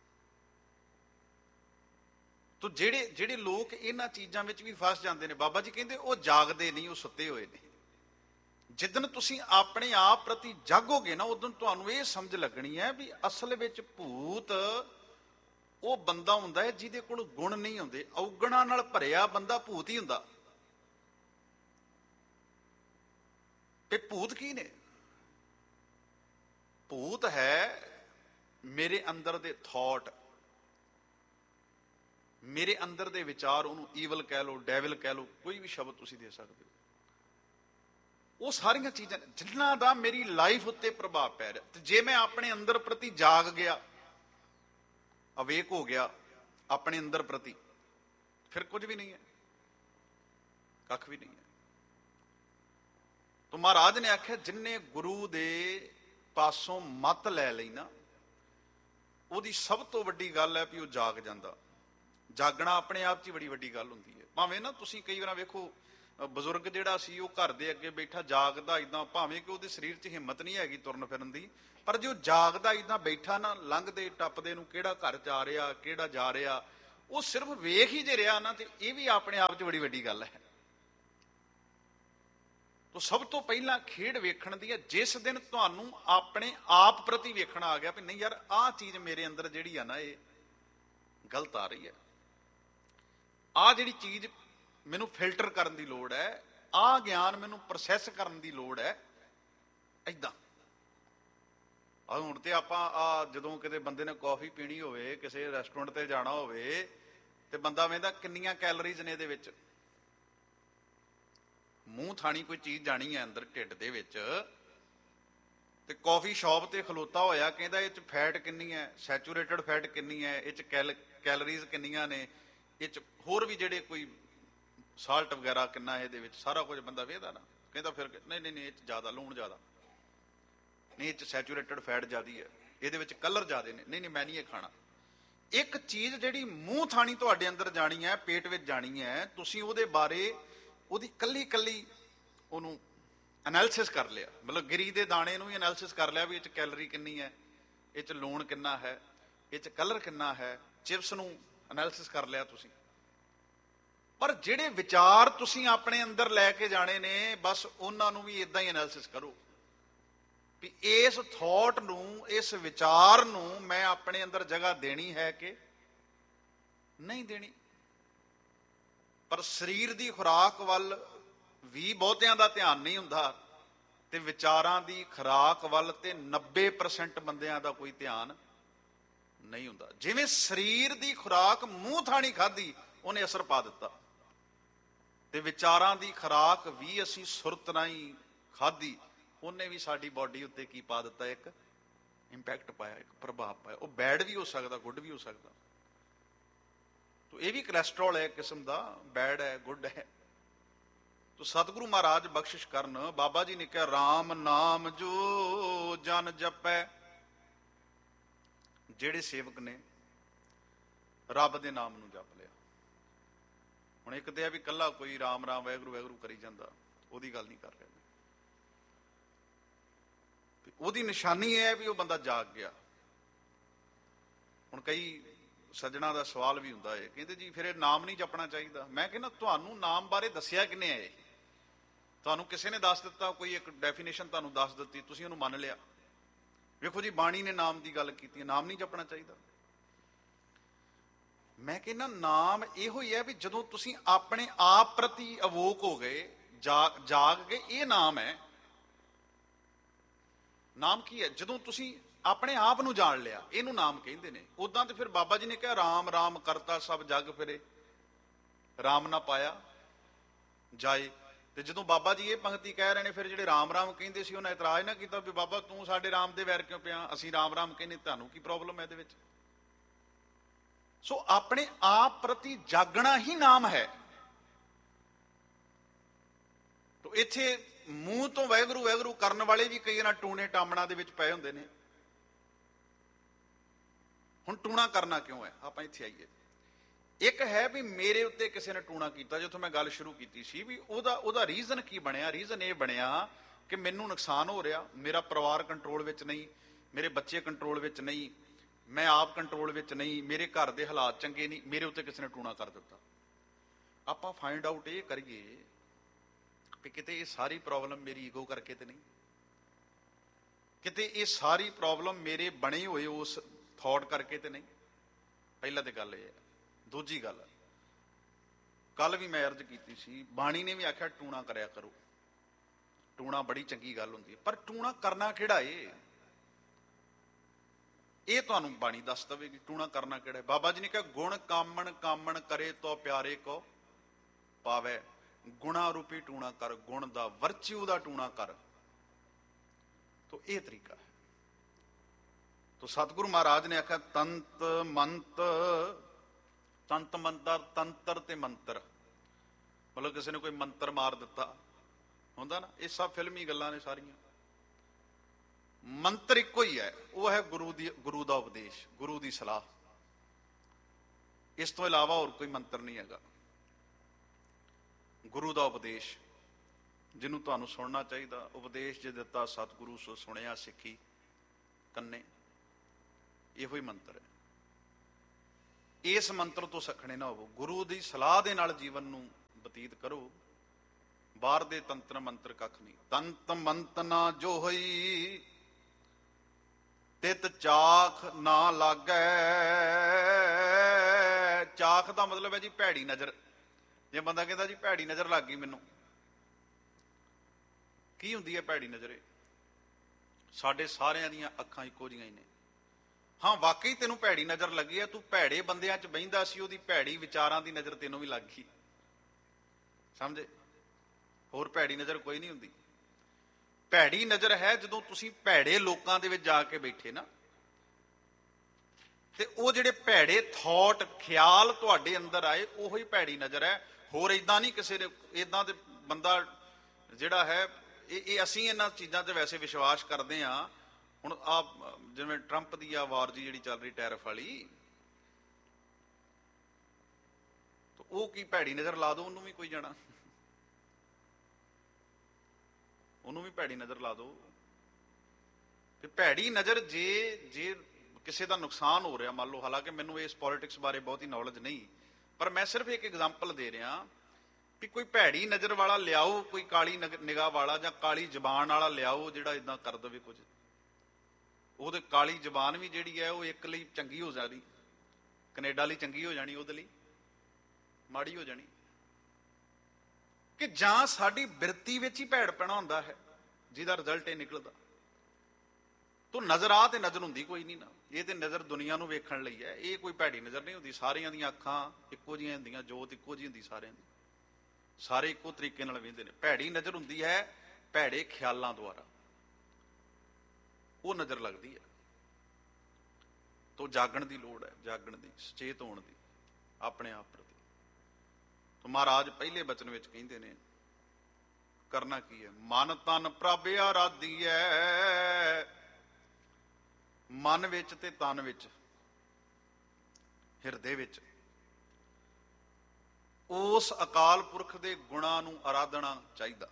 ਤੋ ਜਿਹੜੇ ਲੋਕ ਇਹਨਾਂ ਚੀਜ਼ਾਂ ਵਿੱਚ ਵੀ ਫਸ ਜਾਂਦੇ ਨੇ, ਬਾਬਾ ਜੀ ਕਹਿੰਦੇ ਉਹ ਜਾਗਦੇ ਨਹੀਂ, ਉਹ ਸੁੱਤੇ ਹੋਏ ਨੇ। ਜਿੱਦਣ ਤੁਸੀਂ ਆਪਣੇ ਆਪ ਪ੍ਰਤੀ ਜਾਗੋਗੇ ਨਾ, ਉਦੋਂ ਤੁਹਾਨੂੰ ਇਹ ਸਮਝ ਲੱਗਣੀ ਹੈ ਵੀ ਅਸਲ ਵਿੱਚ ਭੂਤ ਉਹ ਬੰਦਾ ਹੁੰਦਾ ਹੈ ਜਿਹਦੇ ਕੋਲ ਗੁਣ ਨਹੀਂ ਹੁੰਦੇ। ਔਗਣਾਂ ਨਾਲ ਭਰਿਆ ਬੰਦਾ ਭੂਤ ਹੀ ਹੁੰਦਾ। ਤੇ ਭੂਤ ਕੀ ਨੇ? ਭੂਤ ਹੈ ਮੇਰੇ ਅੰਦਰ ਦੇ ਥਾਟ, ਮੇਰੇ ਅੰਦਰ ਦੇ ਵਿਚਾਰ, ਉਹਨੂੰ ਈਵਲ ਕਹਿ ਲਓ, ਡੈਵਲ ਕਹਿ ਲਓ, ਕੋਈ ਵੀ ਸ਼ਬਦ ਤੁਸੀਂ ਦੇ ਸਕਦੇ ਹੋ। ਉਹ ਸਾਰੀਆਂ ਚੀਜ਼ਾਂ ਜਿਨ੍ਹਾਂ ਦਾ ਮੇਰੀ ਲਾਈਫ ਉੱਤੇ ਪ੍ਰਭਾਵ ਪੈ ਰਿਹਾ। ਤੇ ਜੇ ਮੈਂ ਆਪਣੇ ਅੰਦਰ ਪ੍ਰਤੀ ਜਾਗ ਗਿਆ, ਅਵੇਕ ਹੋ ਗਿਆ ਆਪਣੇ ਅੰਦਰ ਪ੍ਰਤੀ, ਫਿਰ ਕੁਝ ਵੀ ਨਹੀਂ ਹੈ, ਕੱਖ ਵੀ ਨਹੀਂ ਹੈ। ਤੋ ਮਹਾਰਾਜ ਨੇ ਆਖਿਆ ਜਿੰਨੇ ਗੁਰੂ ਦੇ ਪਾਸੋਂ ਮੱਤ ਲੈ ਲਈ ਨਾ, ਉਹਦੀ ਸਭ ਤੋਂ ਵੱਡੀ ਗੱਲ ਹੈ ਵੀ ਉਹ ਜਾਗ ਜਾਂਦਾ। ਜਾਗਣਾ ਆਪਣੇ ਆਪ 'ਚ ਹੀ ਬੜੀ ਵੱਡੀ ਗੱਲ ਹੁੰਦੀ ਹੈ। ਭਾਵੇਂ ਨਾ ਤੁਸੀਂ ਕਈ ਵਾਰ ਵੇਖੋ, ਬਜ਼ੁਰਗ ਜਿਹੜਾ ਸੀ ਉਹ ਘਰ ਦੇ ਅੱਗੇ ਬੈਠਾ ਜਾਗਦਾ ਇਦਾਂ, ਭਾਵੇਂ ਕਿ ਉਹਦੇ ਸਰੀਰ 'ਚ ਹਿੰਮਤ ਨਹੀਂ ਹੈਗੀ ਤੁਰਨ ਫਿਰਨ ਦੀ, ਪਰ ਜੇ ਉਹ ਜਾਗਦਾ ਇਦਾਂ ਬੈਠਾ ਨਾ, ਲੰਘਦੇ ਟੱਪਦੇ ਨੂੰ ਕਿਹੜਾ ਘਰ 'ਚ ਆ ਰਿਹਾ ਕਿਹੜਾ ਜਾ ਰਿਹਾ, ਉਹ ਸਿਰਫ ਵੇਖ ਹੀ ਜੇ ਰਿਹਾ ਨਾ, ਤੇ ਇਹ ਵੀ ਆਪਣੇ ਆਪ 'ਚ ਬੜੀ ਵੱਡੀ ਗੱਲ ਹੈ। ਤੋ ਸਭ ਤੋਂ ਪਹਿਲਾਂ ਖੇਡ ਵੇਖਣ ਦੀ ਹੈ ਜਿਸ ਦਿਨ ਤੁਹਾਨੂੰ ਆਪਣੇ ਆਪ ਪ੍ਰਤੀ ਵੇਖਣਾ ਆ ਗਿਆ ਵੀ ਨਹੀਂ ਯਾਰ, ਆਹ ਚੀਜ਼ ਮੇਰੇ ਅੰਦਰ ਜਿਹੜੀ ਆ ਨਾ, ਇਹ ਗਲਤ ਆ ਰਹੀ ਹੈ, ਆਹ ਜਿਹੜੀ ਚੀਜ਼ ਮੈਨੂੰ ਫਿਲਟਰ ਕਰਨ ਦੀ ਲੋੜ ਹੈ, ਆਹ ਗਿਆਨ ਮੈਨੂੰ ਪ੍ਰੋਸੈਸ ਕਰਨ ਦੀ ਲੋੜ ਹੈ। ਏਦਾਂ ਹੁਣ ਤੇ ਆਪਾਂ ਜਦੋਂ ਕਿਤੇ ਬੰਦੇ ਨੇ ਕੌਫੀ ਪੀਣੀ ਹੋਵੇ, ਕਿਸੇ ਰੈਸਟੋਰੈਂਟ ਤੇ ਜਾਣਾ ਹੋਵੇ, ਤੇ ਬੰਦਾ ਵੇਂਦਾ ਕਿੰਨੀਆਂ ਕੈਲਰੀਜ਼ ਨੇ ਇਹਦੇ ਵਿੱਚ। ਮੂੰਹ ਥਾਣੀ ਕੋਈ ਚੀਜ਼ ਜਾਣੀ ਹੈ ਅੰਦਰ ਢਿੱਡ ਦੇ ਵਿੱਚ, ਤੇ ਕੌਫੀ ਸ਼ਾਪ ਤੇ ਖਲੋਤਾ ਹੋਇਆ ਕਹਿੰਦਾ ਇਹ 'ਚ ਫੈਟ ਕਿੰਨੀ ਹੈ, ਸੈਚੂਰੇਟਡ ਫੈਟ ਕਿੰਨੀ ਹੈ, ਇਹ 'ਚ ਕੈਲਰੀਜ਼ ਕਿੰਨੀਆਂ ਨੇ, ਇਹ 'ਚ ਹੋਰ ਵੀ ਜਿਹੜੇ ਕੋਈ ਸਾਲਟ ਵਗੈਰਾ ਕਿੰਨਾ ਇਹਦੇ ਵਿੱਚ, ਸਾਰਾ ਕੁਝ ਬੰਦਾ ਵੇਖਦਾ ਨਾ, ਕਹਿੰਦਾ ਫਿਰ ਨਹੀਂ ਨਹੀਂ ਇਹ 'ਚ ਜ਼ਿਆਦਾ ਲੂਣ ਜ਼ਿਆਦਾ, ਨਹੀਂ ਇਹ 'ਚ ਸੈਚੂਰੇਟਡ ਫੈਟ ਜ਼ਿਆਦੀ ਹੈ, ਇਹਦੇ ਵਿੱਚ ਕਲਰ ਜ਼ਿਆਦੇ ਨੇ, ਨਹੀਂ ਨਹੀਂ ਮੈਂ ਨਹੀਂ ਇਹ ਖਾਣਾ। ਇੱਕ ਚੀਜ਼ ਜਿਹੜੀ ਮੂੰਹ ਥਾਣੀ ਤੁਹਾਡੇ ਅੰਦਰ ਜਾਣੀ ਹੈ, ਪੇਟ ਵਿੱਚ ਜਾਣੀ ਹੈ, ਤੁਸੀਂ ਉਹਦੇ ਬਾਰੇ ਉਹਦੀ ਕੱਲੀ ਕੱਲੀ ਉਹਨੂੰ ਐਨਾਲਿਸਿਸ ਕਰ ਲਿਆ, ਮਤਲਬ ਗਿਰੀ ਦੇ ਦਾਣੇ ਨੂੰ ਹੀ ਐਨਾਲਿਸਿਸ ਕਰ ਲਿਆ ਵੀ ਇਹ 'ਚ ਕੈਲਰੀ ਕਿੰਨੀ ਹੈ, ਇਹ 'ਚ ਲੂਣ ਕਿੰਨਾ ਹੈ, ਇਹ 'ਚ ਕਲਰ ਕਿੰਨਾ ਹੈ, ਚਿਪਸ ਨੂੰ ਐਨਾਲਿਸਿਸ ਕਰ ਲਿਆ ਤੁਸੀਂ। ਪਰ ਜਿਹੜੇ ਵਿਚਾਰ ਤੁਸੀਂ ਆਪਣੇ ਅੰਦਰ ਲੈ ਕੇ ਜਾਣੇ ਨੇ, ਬਸ ਉਹਨਾਂ ਨੂੰ ਵੀ ਇਦਾਂ ਹੀ ਐਨਾਲਿਸਿਸ ਕਰੋ ਵੀ ਇਸ ਥਾਟ ਨੂੰ, ਇਸ ਵਿਚਾਰ ਨੂੰ ਮੈਂ ਆਪਣੇ ਅੰਦਰ ਜਗ੍ਹਾ ਦੇਣੀ ਹੈ ਕਿ ਨਹੀਂ ਦੇਣੀ। ਪਰ ਸਰੀਰ ਦੀ ਖੁਰਾਕ ਵੱਲ ਵੀ ਬਹੁਤਿਆਂ ਦਾ ਧਿਆਨ ਨਹੀਂ ਹੁੰਦਾ, ਤੇ ਵਿਚਾਰਾਂ ਦੀ ਖੁਰਾਕ ਵੱਲ ਤੇ 90% ਬੰਦਿਆਂ ਦਾ ਕੋਈ ਧਿਆਨ ਨਹੀਂ ਹੁੰਦਾ। ਜਿਵੇਂ ਸਰੀਰ ਦੀ ਖੁਰਾਕ ਮੂੰਹ ਥਾਣੀ ਖਾਧੀ, ਉਹਨੇ ਅਸਰ ਪਾ ਦਿੱਤਾ, ਤੇ ਵਿਚਾਰਾਂ ਦੀ ਖੁਰਾਕ ਵੀ ਅਸੀਂ ਸੁਰਤ ਰਾਹੀਂ ਖਾਧੀ, ਉਹਨੇ ਵੀ ਸਾਡੀ ਬਾਡੀ ਉੱਤੇ ਕੀ ਪਾ ਦਿੱਤਾ, ਇੱਕ ਇੰਪੈਕਟ ਪਾਇਆ, ਇੱਕ ਪ੍ਰਭਾਵ ਪਾਇਆ। ਉਹ ਬੈਡ ਵੀ ਹੋ ਸਕਦਾ, ਗੁੱਡ ਵੀ ਹੋ ਸਕਦਾ। ਤੋ ਇਹ ਵੀ ਕੋਲੈਸਟਰੋਲ ਹੈ ਇੱਕ ਕਿਸਮ ਦਾ, ਬੈਡ ਹੈ ਗੁੱਡ ਹੈ। ਤੋ ਸਤਿਗੁਰੂ ਮਹਾਰਾਜ ਬਖਸ਼ਿਸ਼ ਕਰਨ, ਬਾਬਾ ਜੀ ਨੇ ਕਿਹਾ ਰਾਮ ਨਾਮ ਜੋ ਜਨ ਜਪੈ, ਜਿਹੜੇ ਸੇਵਕ ਨੇ ਰੱਬ ਦੇ ਨਾਮ ਨੂੰ ਜਪ ਲਿਆ। ਹੁਣ ਇੱਕ ਤੇ ਆ ਵੀ ਕੱਲਾ ਕੋਈ ਰਾਮ ਰਾਮ ਵਾਹਿਗੁਰੂ ਵਾਹਿਗੁਰੂ ਕਰੀ ਜਾਂਦਾ, ਉਹਦੀ ਗੱਲ ਨਹੀਂ ਕਰ ਰਿਹਾ। ਉਹਦੀ ਨਿਸ਼ਾਨੀ ਇਹ ਹੈ ਵੀ ਉਹ ਬੰਦਾ ਜਾਗ ਗਿਆ। ਹੁਣ ਕਈ ਸੱਜਣਾ ਦਾ ਸਵਾਲ ਵੀ ਹੁੰਦਾ ਹੈ, ਕਹਿੰਦੇ ਜੀ ਫਿਰ ਇਹ ਨਾਮ ਨਹੀਂ ਜਪਣਾ ਚਾਹੀਦਾ। ਮੈਂ ਕਹਿੰਦਾ ਤੁਹਾਨੂੰ ਨਾਮ ਬਾਰੇ ਦੱਸਿਆ ਕਿਹਨੇ ਹੈ? ਤੁਹਾਨੂੰ ਕਿਸੇ ਨੇ ਦੱਸ ਦਿੱਤਾ, ਕੋਈ ਇੱਕ ਡੈਫੀਨੇਸ਼ਨ ਤੁਹਾਨੂੰ ਦੱਸ ਦਿੱਤੀ, ਤੁਸੀਂ ਉਹਨੂੰ ਮੰਨ ਲਿਆ। ਵੇਖੋ ਜੀ ਬਾਣੀ ਨੇ ਨਾਮ ਦੀ ਗੱਲ ਕੀਤੀ, ਨਾਮ ਨਹੀਂ ਜਪਣਾ ਚਾਹੀਦਾ। ਮੈਂ ਕਹਿੰਦਾ ਨਾਮ ਇਹੋ ਹੀ ਹੈ ਵੀ ਜਦੋਂ ਤੁਸੀਂ ਆਪਣੇ ਆਪ ਪ੍ਰਤੀ ਅਵੋਕ ਹੋ ਗਏ, ਜਾਗ ਗਏ, ਇਹ ਨਾਮ ਹੈ। ਨਾਮ ਕੀ ਹੈ? ਜਦੋਂ ਤੁਸੀਂ ਆਪਣੇ ਆਪ ਨੂੰ ਜਾਣ ਲਿਆ, ਇਹਨੂੰ ਨਾਮ ਕਹਿੰਦੇ ਨੇ। ਉਦਾਂ ਤੇ ਫਿਰ ਬਾਬਾ ਜੀ ਨੇ ਕਿਹਾ ਰਾਮ ਰਾਮ ਕਰਤਾ ਸਭ ਜਗ ਫਿਰੇ, ਰਾਮ ਨਾ ਪਾਇਆ ਜਾਏ। ਤੇ ਜਦੋਂ ਬਾਬਾ ਜੀ ਇਹ ਪੰਕਤੀ ਕਹਿ ਰਹੇ ਨੇ, ਫਿਰ ਜਿਹੜੇ ਰਾਮ ਰਾਮ ਕਹਿੰਦੇ ਸੀ ਉਹਨਾਂ ਇਤਰਾਜ਼ ਨਾ ਕੀਤਾ ਵੀ ਬਾਬਾ ਤੂੰ ਸਾਡੇ ਰਾਮ ਦੇ ਵੈਰ ਕਿਉਂ ਪਿਆ, ਅਸੀਂ ਰਾਮ ਰਾਮ ਕਹਿੰਦੇ, ਤੁਹਾਨੂੰ ਕੀ ਪ੍ਰੋਬਲਮ ਹੈ ਇਹਦੇ ਵਿੱਚ? ਸੋ ਆਪਣੇ ਆਪ ਪ੍ਰਤੀ ਜਾਗਣਾ ਹੀ ਨਾਮ ਹੈ। ਤੋ ਇੱਥੇ ਮੂੰਹ ਤੋਂ ਵਾਹਿਗੁਰੂ ਵਾਹਿਗੁਰੂ ਕਰਨ ਵਾਲੇ ਵੀ ਕਈ ਨਾ ਟੂਣੇ ਟਾਮਣਾ ਦੇ ਵਿੱਚ ਪਏ ਹੁੰਦੇ ਨੇ। ਹੁਣ ਟੂਣਾ ਕਰਨਾ ਕਿਉਂ ਹੈ, ਆਪਾਂ ਇੱਥੇ ਆਈਏ। ਇੱਕ ਹੈ ਵੀ ਮੇਰੇ ਉੱਤੇ ਕਿਸੇ ਨੇ ਟੂਣਾ ਕੀਤਾ, ਜਿੱਥੋਂ ਮੈਂ ਗੱਲ ਸ਼ੁਰੂ ਕੀਤੀ ਸੀ ਵੀ ਉਹਦਾ ਰੀਜ਼ਨ ਕੀ ਬਣਿਆ। ਰੀਜ਼ਨ ਇਹ ਬਣਿਆ ਕਿ ਮੈਨੂੰ ਨੁਕਸਾਨ ਹੋ ਰਿਹਾ, ਮੇਰਾ ਪਰਿਵਾਰ ਕੰਟਰੋਲ ਵਿੱਚ ਨਹੀਂ, ਮੇਰੇ ਬੱਚੇ ਕੰਟਰੋਲ ਵਿੱਚ ਨਹੀਂ, ਮੈਂ ਆਪ ਕੰਟਰੋਲ ਵਿੱਚ ਨਹੀਂ, ਮੇਰੇ ਘਰ ਦੇ ਹਾਲਾਤ ਚੰਗੇ ਨਹੀਂ, ਮੇਰੇ ਉੱਤੇ ਕਿਸੇ ਨੇ ਟੂਣਾ ਕਰ ਦਿੱਤਾ। ਆਪਾਂ ਫਾਈਂਡ ਆਊਟ ਇਹ ਕਰੀਏ ਵੀ ਕਿਤੇ ਇਹ ਸਾਰੀ ਪ੍ਰੋਬਲਮ ਮੇਰੀ ਈਗੋ ਕਰਕੇ ਤੇ ਨਹੀਂ, ਕਿਤੇ ਇਹ ਸਾਰੀ ਪ੍ਰੋਬਲਮ ਮੇਰੇ ਬਣੇ ਹੋਏ ਉਸ ਥਾਟ ਕਰਕੇ ਤੇ ਨਹੀਂ। ਪਹਿਲਾਂ ਤੇ ਗੱਲ ਇਹ ਹੈ। ਦੂਜੀ ਗੱਲ, ਕੱਲ ਵੀ ਮੈਂ ਅਰਜ਼ ਕੀਤੀ ਸੀ, ਬਾਣੀ ਨੇ ਵੀ ਆਖਿਆ ਟੂਣਾ ਕਰਿਆ ਕਰੋ। ਟੂਣਾ ਬੜੀ ਚੰਗੀ ਗੱਲ ਹੁੰਦੀ ਹੈ, ਪਰ ਟੂਣਾ ਕਰਨਾ ਕਿਹੜਾ ਏ, ਇਹ ਤੁਹਾਨੂੰ ਬਾਣੀ ਦੱਸ ਦੇਵੇਗੀ। ਟੂਣਾ ਕਰਨਾ ਕਿਹੜਾ? ਬਾਬਾ ਜੀ ਨੇ ਕਿਹਾ ਗੁਣ ਕਾਮਣ ਕਾਮਣ ਕਰੇ ਤੋ ਪਿਆਰੇ ਕੋ ਪਾਵੇ, ਗੁਣਾ ਰੂਪੀ ਟੂਣਾ ਕਰ, ਗੁਣ ਦਾ ਵਰਚਿਊ ਦਾ ਟੂਣਾ ਕਰ। ਤੋ ਇਹ ਤਰੀਕਾ ਹੈ। ਤੋ ਸਤਿਗੁਰੂ ਮਹਾਰਾਜ ਨੇ ਆਖਿਆ ਤੰਤ ਮੰਤ, ਤੰਤ ਮੰਤਰ, ਤੰਤਰ ਤੇ ਮੰਤਰ, ਮਤਲਬ ਕਿਸੇ ਨੇ ਕੋਈ ਮੰਤਰ ਮਾਰ ਦਿੱਤਾ। ਹੁੰਦਾ ਨਾ। ਇਹ ਸਭ ਫਿਲਮੀ ਗੱਲਾਂ ਨੇ ਸਾਰੀਆਂ। ਮੰਤਰ ਇੱਕੋ ਹੀ ਹੈ, ਉਹ ਹੈ ਗੁਰੂ ਦਾ ਉਪਦੇਸ਼, ਗੁਰੂ ਦੀ ਸਲਾਹ। ਇਸ ਤੋਂ ਇਲਾਵਾ ਹੋਰ ਕੋਈ ਮੰਤਰ ਨਹੀਂ ਹੈਗਾ। ਗੁਰੂ ਦਾ ਉਪਦੇਸ਼ ਜਿਹਨੂੰ ਤੁਹਾਨੂੰ ਸੁਣਨਾ ਚਾਹੀਦਾ। ਉਪਦੇਸ਼ ਜੇ ਦਿੱਤਾ ਸਤਿਗੁਰੂ ਸੋ ਸੁਣਿਆ ਸਿੱਖੀ ਕੰਨੇ, ਇਹੋ ਹੀ ਮੰਤਰ ਹੈ। ਇਸ ਮੰਤਰ ਤੋਂ ਸੱਖਣੇ ਨਾ ਹੋਵੋ, ਗੁਰੂ ਦੀ ਸਲਾਹ ਦੇ ਨਾਲ ਜੀਵਨ ਨੂੰ ਬਤੀਤ ਕਰੋ। ਬਾਹਰ ਦੇ ਤੰਤਰ ਮੰਤਰ ਕੱਖ ਨਹੀਂ। ਤੰਤ ਮੰਤ ਨਾ ਜੋ ਹੋਈ ਤਿਤ ਚਾਖ ਨਾ ਲਾਗੈ। ਚਾਖ ਦਾ ਮਤਲਬ ਹੈ ਜੀ ਭੈੜੀ ਨਜ਼ਰ। ਜੇ ਬੰਦਾ ਕਹਿੰਦਾ ਜੀ ਭੈੜੀ ਨਜ਼ਰ ਲੱਗ ਗਈ ਮੈਨੂੰ, ਕੀ ਹੁੰਦੀ ਹੈ ਭੈੜੀ ਨਜ਼ਰ? ਸਾਡੇ ਸਾਰਿਆਂ ਦੀਆਂ ਅੱਖਾਂ ਇੱਕੋ ਜਿਹੀਆਂ ਹੀ ਨੇ। ਹਾਂ ਵਾਕਈ ਤੈਨੂੰ ਭੈੜੀ ਨਜ਼ਰ ਲੱਗੀ ਹੈ, ਤੂੰ ਭੈੜੇ ਬੰਦਿਆਂ 'ਚ ਬਹਿੰਦਾ ਸੀ, ਉਹਦੀ ਭੈੜੀ ਵਿਚਾਰਾਂ ਦੀ ਨਜ਼ਰ ਤੈਨੂੰ ਵੀ ਲੱਗ ਗਈ, ਸਮਝੇ? ਹੋਰ ਭੈੜੀ ਨਜ਼ਰ ਕੋਈ ਨਹੀਂ ਹੁੰਦੀ। ਭੈੜੀ ਨਜ਼ਰ ਹੈ ਜਦੋਂ ਤੁਸੀਂ ਭੈੜੇ ਲੋਕਾਂ ਦੇ ਵਿੱਚ ਜਾ ਕੇ ਬੈਠੇ ਨਾ, ਤੇ ਉਹ ਜਿਹੜੇ ਭੈੜੇ ਥਾਟ ਖਿਆਲ ਤੁਹਾਡੇ ਅੰਦਰ ਆਏ, ਉਹੋ ਹੀ ਭੈੜੀ ਨਜ਼ਰ ਹੈ। ਹੋਰ ਏਦਾਂ ਨਹੀਂ ਕਿਸੇ ਨੇ ਏਦਾਂ ਦੇ ਬੰਦਾ ਜਿਹੜਾ ਹੈ। ਇਹ ਅਸੀਂ ਇਹਨਾਂ ਚੀਜ਼ਾਂ ਤੇ ਵੈਸੇ ਵਿਸ਼ਵਾਸ ਕਰਦੇ ਹਾਂ। ਹੁਣ ਆ ਜਿਵੇਂ ਟਰੰਪ ਦੀ ਆ ਵਾਰ ਜੀ ਜਿਹੜੀ ਚੱਲ ਰਹੀ ਟੈਰਿਫ ਵਾਲੀ, ਉਹ ਕੀ ਭੈੜੀ ਨਜ਼ਰ ਲਾ ਦੋ ਉਹਨੂੰ ਵੀ ਕੋਈ ਜਾਣਾ, ਉਹਨੂੰ ਵੀ ਭੈੜੀ ਨਜ਼ਰ ਲਾ ਦੋ। ਤੇ ਭੈੜੀ ਨਜ਼ਰ ਜੇ ਕਿਸੇ ਦਾ ਨੁਕਸਾਨ ਹੋ ਰਿਹਾ ਮੰਨ ਲਓ, ਹਾਲਾਂਕਿ ਮੈਨੂੰ ਇਸ ਪੋਲਿਟਿਕਸ ਬਾਰੇ ਬਹੁਤੀ ਨੌਲੇਜ ਨਹੀਂ, ਪਰ ਮੈਂ ਸਿਰਫ ਇੱਕ ਐਗਜ਼ਾਮਪਲ ਦੇ ਰਿਹਾ ਵੀ ਕੋਈ ਭੈੜੀ ਨਜ਼ਰ ਵਾਲਾ ਲਿਆਓ, ਕੋਈ ਕਾਲੀ ਨਿਗਾਹ ਵਾਲਾ ਜਾਂ ਕਾਲੀ ਜ਼ਬਾਨ ਵਾਲਾ ਲਿਆਓ ਜਿਹੜਾ ਇਦਾਂ ਕਰ ਦੇਵੇ ਕੁਝ। ਉਹਦੇ ਕਾਲੀ ਜ਼ਬਾਨ ਵੀ ਜਿਹੜੀ ਹੈ ਉਹ ਇੱਕ ਲਈ ਚੰਗੀ ਹੋ ਜਾਣੀ, ਕੈਨੇਡਾ ਲਈ ਚੰਗੀ ਹੋ ਜਾਣੀ, ਉਹਦੇ ਲਈ ਮਾੜੀ ਹੋ ਜਾਣੀ। ਕਿ ਜਾਂ ਸਾਡੀ ਬਿਰਤੀ ਵਿੱਚ ਹੀ ਭੈੜਪਣਾ ਹੁੰਦਾ ਹੈ ਜਿਹਦਾ ਰਿਜ਼ਲਟ ਇਹ ਨਿਕਲਦਾ। ਤੋ ਨਜ਼ਰ ਆ ਤੇ ਨਜ਼ਰ ਹੁੰਦੀ ਕੋਈ ਨਹੀਂ ਨਾ, ਇਹ ਤੇ ਨਜ਼ਰ ਦੁਨੀਆ ਨੂੰ ਵੇਖਣ ਲਈ ਹੈ। ਇਹ ਕੋਈ ਭੈੜੀ ਨਜ਼ਰ ਨਹੀਂ ਹੁੰਦੀ। ਸਾਰਿਆਂ ਦੀਆਂ ਅੱਖਾਂ ਇੱਕੋ ਜਿਹੀਆਂ ਹੁੰਦੀਆਂ, ਜੋਤ ਇੱਕੋ ਜਿਹੀ ਹੁੰਦੀ ਸਾਰਿਆਂ ਦੀ, ਸਾਰੇ ਇੱਕੋ ਤਰੀਕੇ ਨਾਲ ਵੇਖਦੇ ਨੇ। ਭੈੜੀ ਨਜ਼ਰ ਹੁੰਦੀ ਹੈ ਭੈੜੇ ਖਿਆਲਾਂ ਦੁਆਰਾ, ਉਹ ਨਜ਼ਰ ਲੱਗਦੀ ਹੈ। ਤੋ ਜਾਗਣ ਦੀ ਲੋੜ ਹੈ, ਜਾਗਣ ਦੀ, ਸੁਚੇਤ ਹੋਣ ਦੀ ਆਪਣੇ ਆਪ ਪ੍ਰਤੀ। ਤੋ ਮਹਾਰਾਜ ਪਹਿਲੇ ਬਚਨ ਵਿੱਚ ਕਹਿੰਦੇ ਨੇ ਕਰਨਾ ਕੀ ਹੈ? ਮਨ ਤਨ ਪ੍ਰਭ ਆਰਾਧੀਐ। ਮਨ ਵਿੱਚ ਤੇ ਤਨ ਵਿੱਚ, ਹਿਰਦੇ ਵਿੱਚ ਉਸ ਅਕਾਲ ਪੁਰਖ ਦੇ ਗੁਣਾਂ ਨੂੰ ਆਰਾਧਣਾ ਚਾਹੀਦਾ,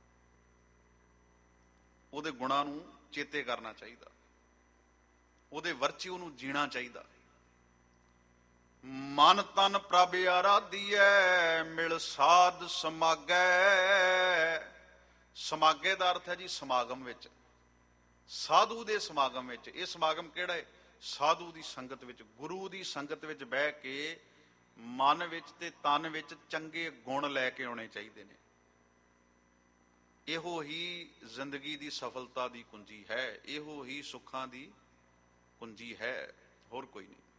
ਉਹਦੇ ਗੁਣਾਂ ਨੂੰ ਚੇਤੇ ਕਰਨਾ ਚਾਹੀਦਾ, ਉਹਦੇ ਵਰਚਿਊ ਨੂੰ ਜੀਣਾ ਚਾਹੀਦਾ। ਮਨ ਤਨ ਪ੍ਰਭ ਆਰਾਧੀਐ ਮਿਲ ਸਾਧ ਸਮਾਗੈ। ਸਮਾਗੇ ਦਾ ਅਰਥ ਹੈ ਜੀ ਸਮਾਗਮ ਵਿੱਚ, ਸਾਧੂ ਦੇ ਸਮਾਗਮ ਵਿੱਚ। ਇਹ ਸਮਾਗਮ ਕਿਹੜਾ ਹੈ? ਸਾਧੂ ਦੀ ਸੰਗਤ ਵਿੱਚ, ਗੁਰੂ ਦੀ ਸੰਗਤ ਵਿੱਚ ਬਹਿ ਕੇ ਮਨ ਵਿੱਚ ਤੇ ਤਨ ਵਿੱਚ ਚੰਗੇ ਗੁਣ ਲੈ ਕੇ ਆਉਣੇ ਚਾਹੀਦੇ ਨੇ। ਇਹੋ ਹੀ ਜ਼ਿੰਦਗੀ ਦੀ ਸਫਲਤਾ ਦੀ ਕੁੰਜੀ ਹੈ, ਇਹੋ ਹੀ ਸੁੱਖਾਂ ਦੀ ਕੁੰਜੀ ਹੈ, ਹੋਰ ਕੋਈ ਨਹੀਂ।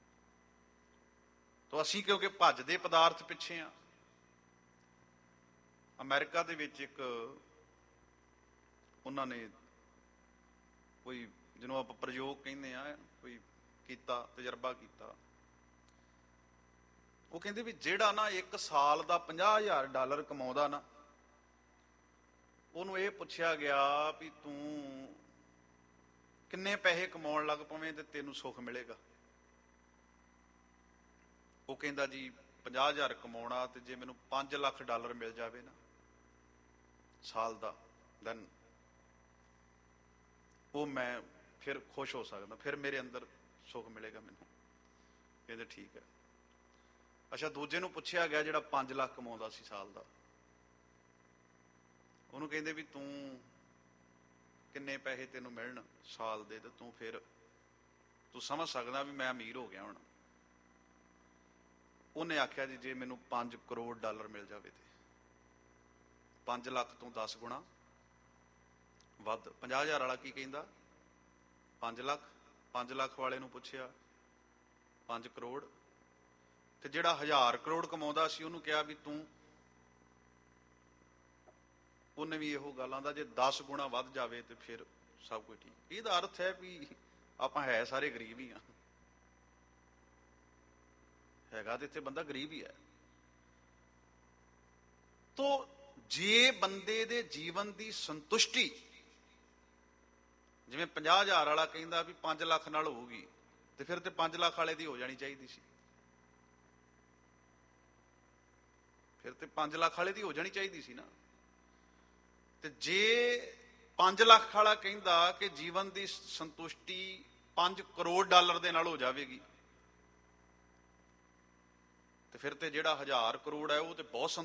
ਤਾਂ ਅਸੀਂ ਕਿਉਂਕਿ ਭੱਜਦੇ ਪਦਾਰਥ ਪਿੱਛੇ ਆ। ਅਮਰੀਕਾ ਦੇ ਵਿੱਚ ਇੱਕ ਉਹਨਾਂ ਨੇ ਕੋਈ ਜਿਹਨੂੰ ਆਪਾਂ ਪ੍ਰਯੋਗ ਕਹਿੰਦੇ ਆ, ਕੋਈ ਕੀਤਾ, ਤਜਰਬਾ ਕੀਤਾ। ਉਹ ਕਹਿੰਦੇ ਵੀ ਜਿਹੜਾ ਨਾ 1 ਸਾਲ ਦਾ $50,000 ਕਮਾਉਂਦਾ ਨਾ, ਉਹਨੂੰ ਇਹ ਪੁੱਛਿਆ ਗਿਆ ਵੀ ਤੂੰ ਕਿੰਨੇ ਪੈਸੇ ਕਮਾਉਣ ਲੱਗ ਪਵੇਂ ਤੇ ਤੈਨੂੰ ਸੁੱਖ ਮਿਲੇਗਾ। ਉਹ ਕਹਿੰਦਾ ਜੀ 50,000 ਕਮਾਉਣਾ ਤੇ ਜੇ ਮੈਨੂੰ $5 ਲੱਖ ਮਿਲ ਜਾਵੇ ਨਾ ਸਾਲ ਦਾ, ਦੈਨ ਉਹ ਮੈਂ ਫਿਰ ਖੁਸ਼ ਹੋ ਸਕਦਾ, ਫਿਰ ਮੇਰੇ ਅੰਦਰ ਸੁੱਖ ਮਿਲੇਗਾ ਮੈਨੂੰ। ਕਹਿੰਦੇ ਠੀਕ ਹੈ। ਅੱਛਾ, ਦੂਜੇ ਨੂੰ ਪੁੱਛਿਆ ਗਿਆ ਜਿਹੜਾ 5 ਲੱਖ ਕਮਾਉਂਦਾ ਸੀ ਸਾਲ ਦਾ, ਉਹਨੂੰ ਕਹਿੰਦੇ ਵੀ ਤੂੰ ਕਿੰਨੇ ਪੈਸੇ ਤੈਨੂੰ ਮਿਲਣ ਸਾਲ ਦੇ ਤੇ ਤੂੰ ਫਿਰ ਤੂੰ ਸਮਝ ਸਕਦਾ ਵੀ ਮੈਂ ਅਮੀਰ ਹੋ ਗਿਆ ਹੁਣ। ਉਹਨੇ ਆਖਿਆ ਜੀ ਜੇ ਮੈਨੂੰ $5 ਕਰੋੜ ਮਿਲ ਜਾਵੇ ਤੇ 5 ਲੱਖ ਤੋਂ 10 ਗੁਣਾ ਵੱਧ। 50,000 ਵਾਲਾ ਕੀ ਕਹਿੰਦਾ? 5 ਲੱਖ। 5 ਲੱਖ ਵਾਲੇ ਨੂੰ ਪੁੱਛਿਆ 5 ਕਰੋੜ। ਤੇ ਜਿਹੜਾ 1000 ਕਰੋੜ ਕਮਾਉਂਦਾ ਸੀ ਉਹਨੂੰ ਕਿਹਾ ਵੀ ਤੂੰ, ਉਹਨੇ ਵੀ ਇਹੋ ਗੱਲ ਆਂਦਾ ਜੇ 10 ਗੁਣਾ ਵੱਧ ਜਾਵੇ ਤੇ ਫਿਰ ਸਭ ਕੁਝ ਠੀਕ। ਇਹਦਾ ਅਰਥ ਹੈ ਵੀ ਆਪਾਂ ਹੈ ਸਾਰੇ ਗਰੀਬ ਹੀ ਆ, ਹੈਗਾ ਤੇ ਇੱਥੇ ਬੰਦਾ ਗਰੀਬ ਹੀ ਹੈ। ਤੋ ਜੇ ਬੰਦੇ ਦੇ ਜੀਵਨ ਦੀ ਸੰਤੁਸ਼ਟੀ, ਜਿਵੇਂ 50,000 ਵਾਲਾ ਕਹਿੰਦਾ ਵੀ 5 ਲੱਖ ਨਾਲ ਹੋਊਗੀ, ਤੇ ਫਿਰ ਤੇ 5 ਲੱਖ ਵਾਲੇ ਦੀ ਹੋ ਜਾਣੀ ਚਾਹੀਦੀ ਸੀ, ਫਿਰ ਤੇ 5 ਲੱਖ ਵਾਲੇ ਦੀ ਹੋ ਜਾਣੀ ਚਾਹੀਦੀ ਸੀ ਨਾ। ਤੇ ਜੇ 5 ਲੱਖ ਵਾਲਾ ਕਹਿੰਦਾ ਕਿ ਜੀਵਨ ਦੀ ਸੰਤੁਸ਼ਟੀ 5 ਕਰੋੜ ਡਾਲਰ ਦੇ ਨਾਲ ਹੋ ਜਾਵੇਗੀ, ਤੇ ਫਿਰ ਤੇ ਜਿਹੜਾ 1000 ਕਰੋੜ ਹੈ ਉਹ ਤੇ ਬਹੁਤ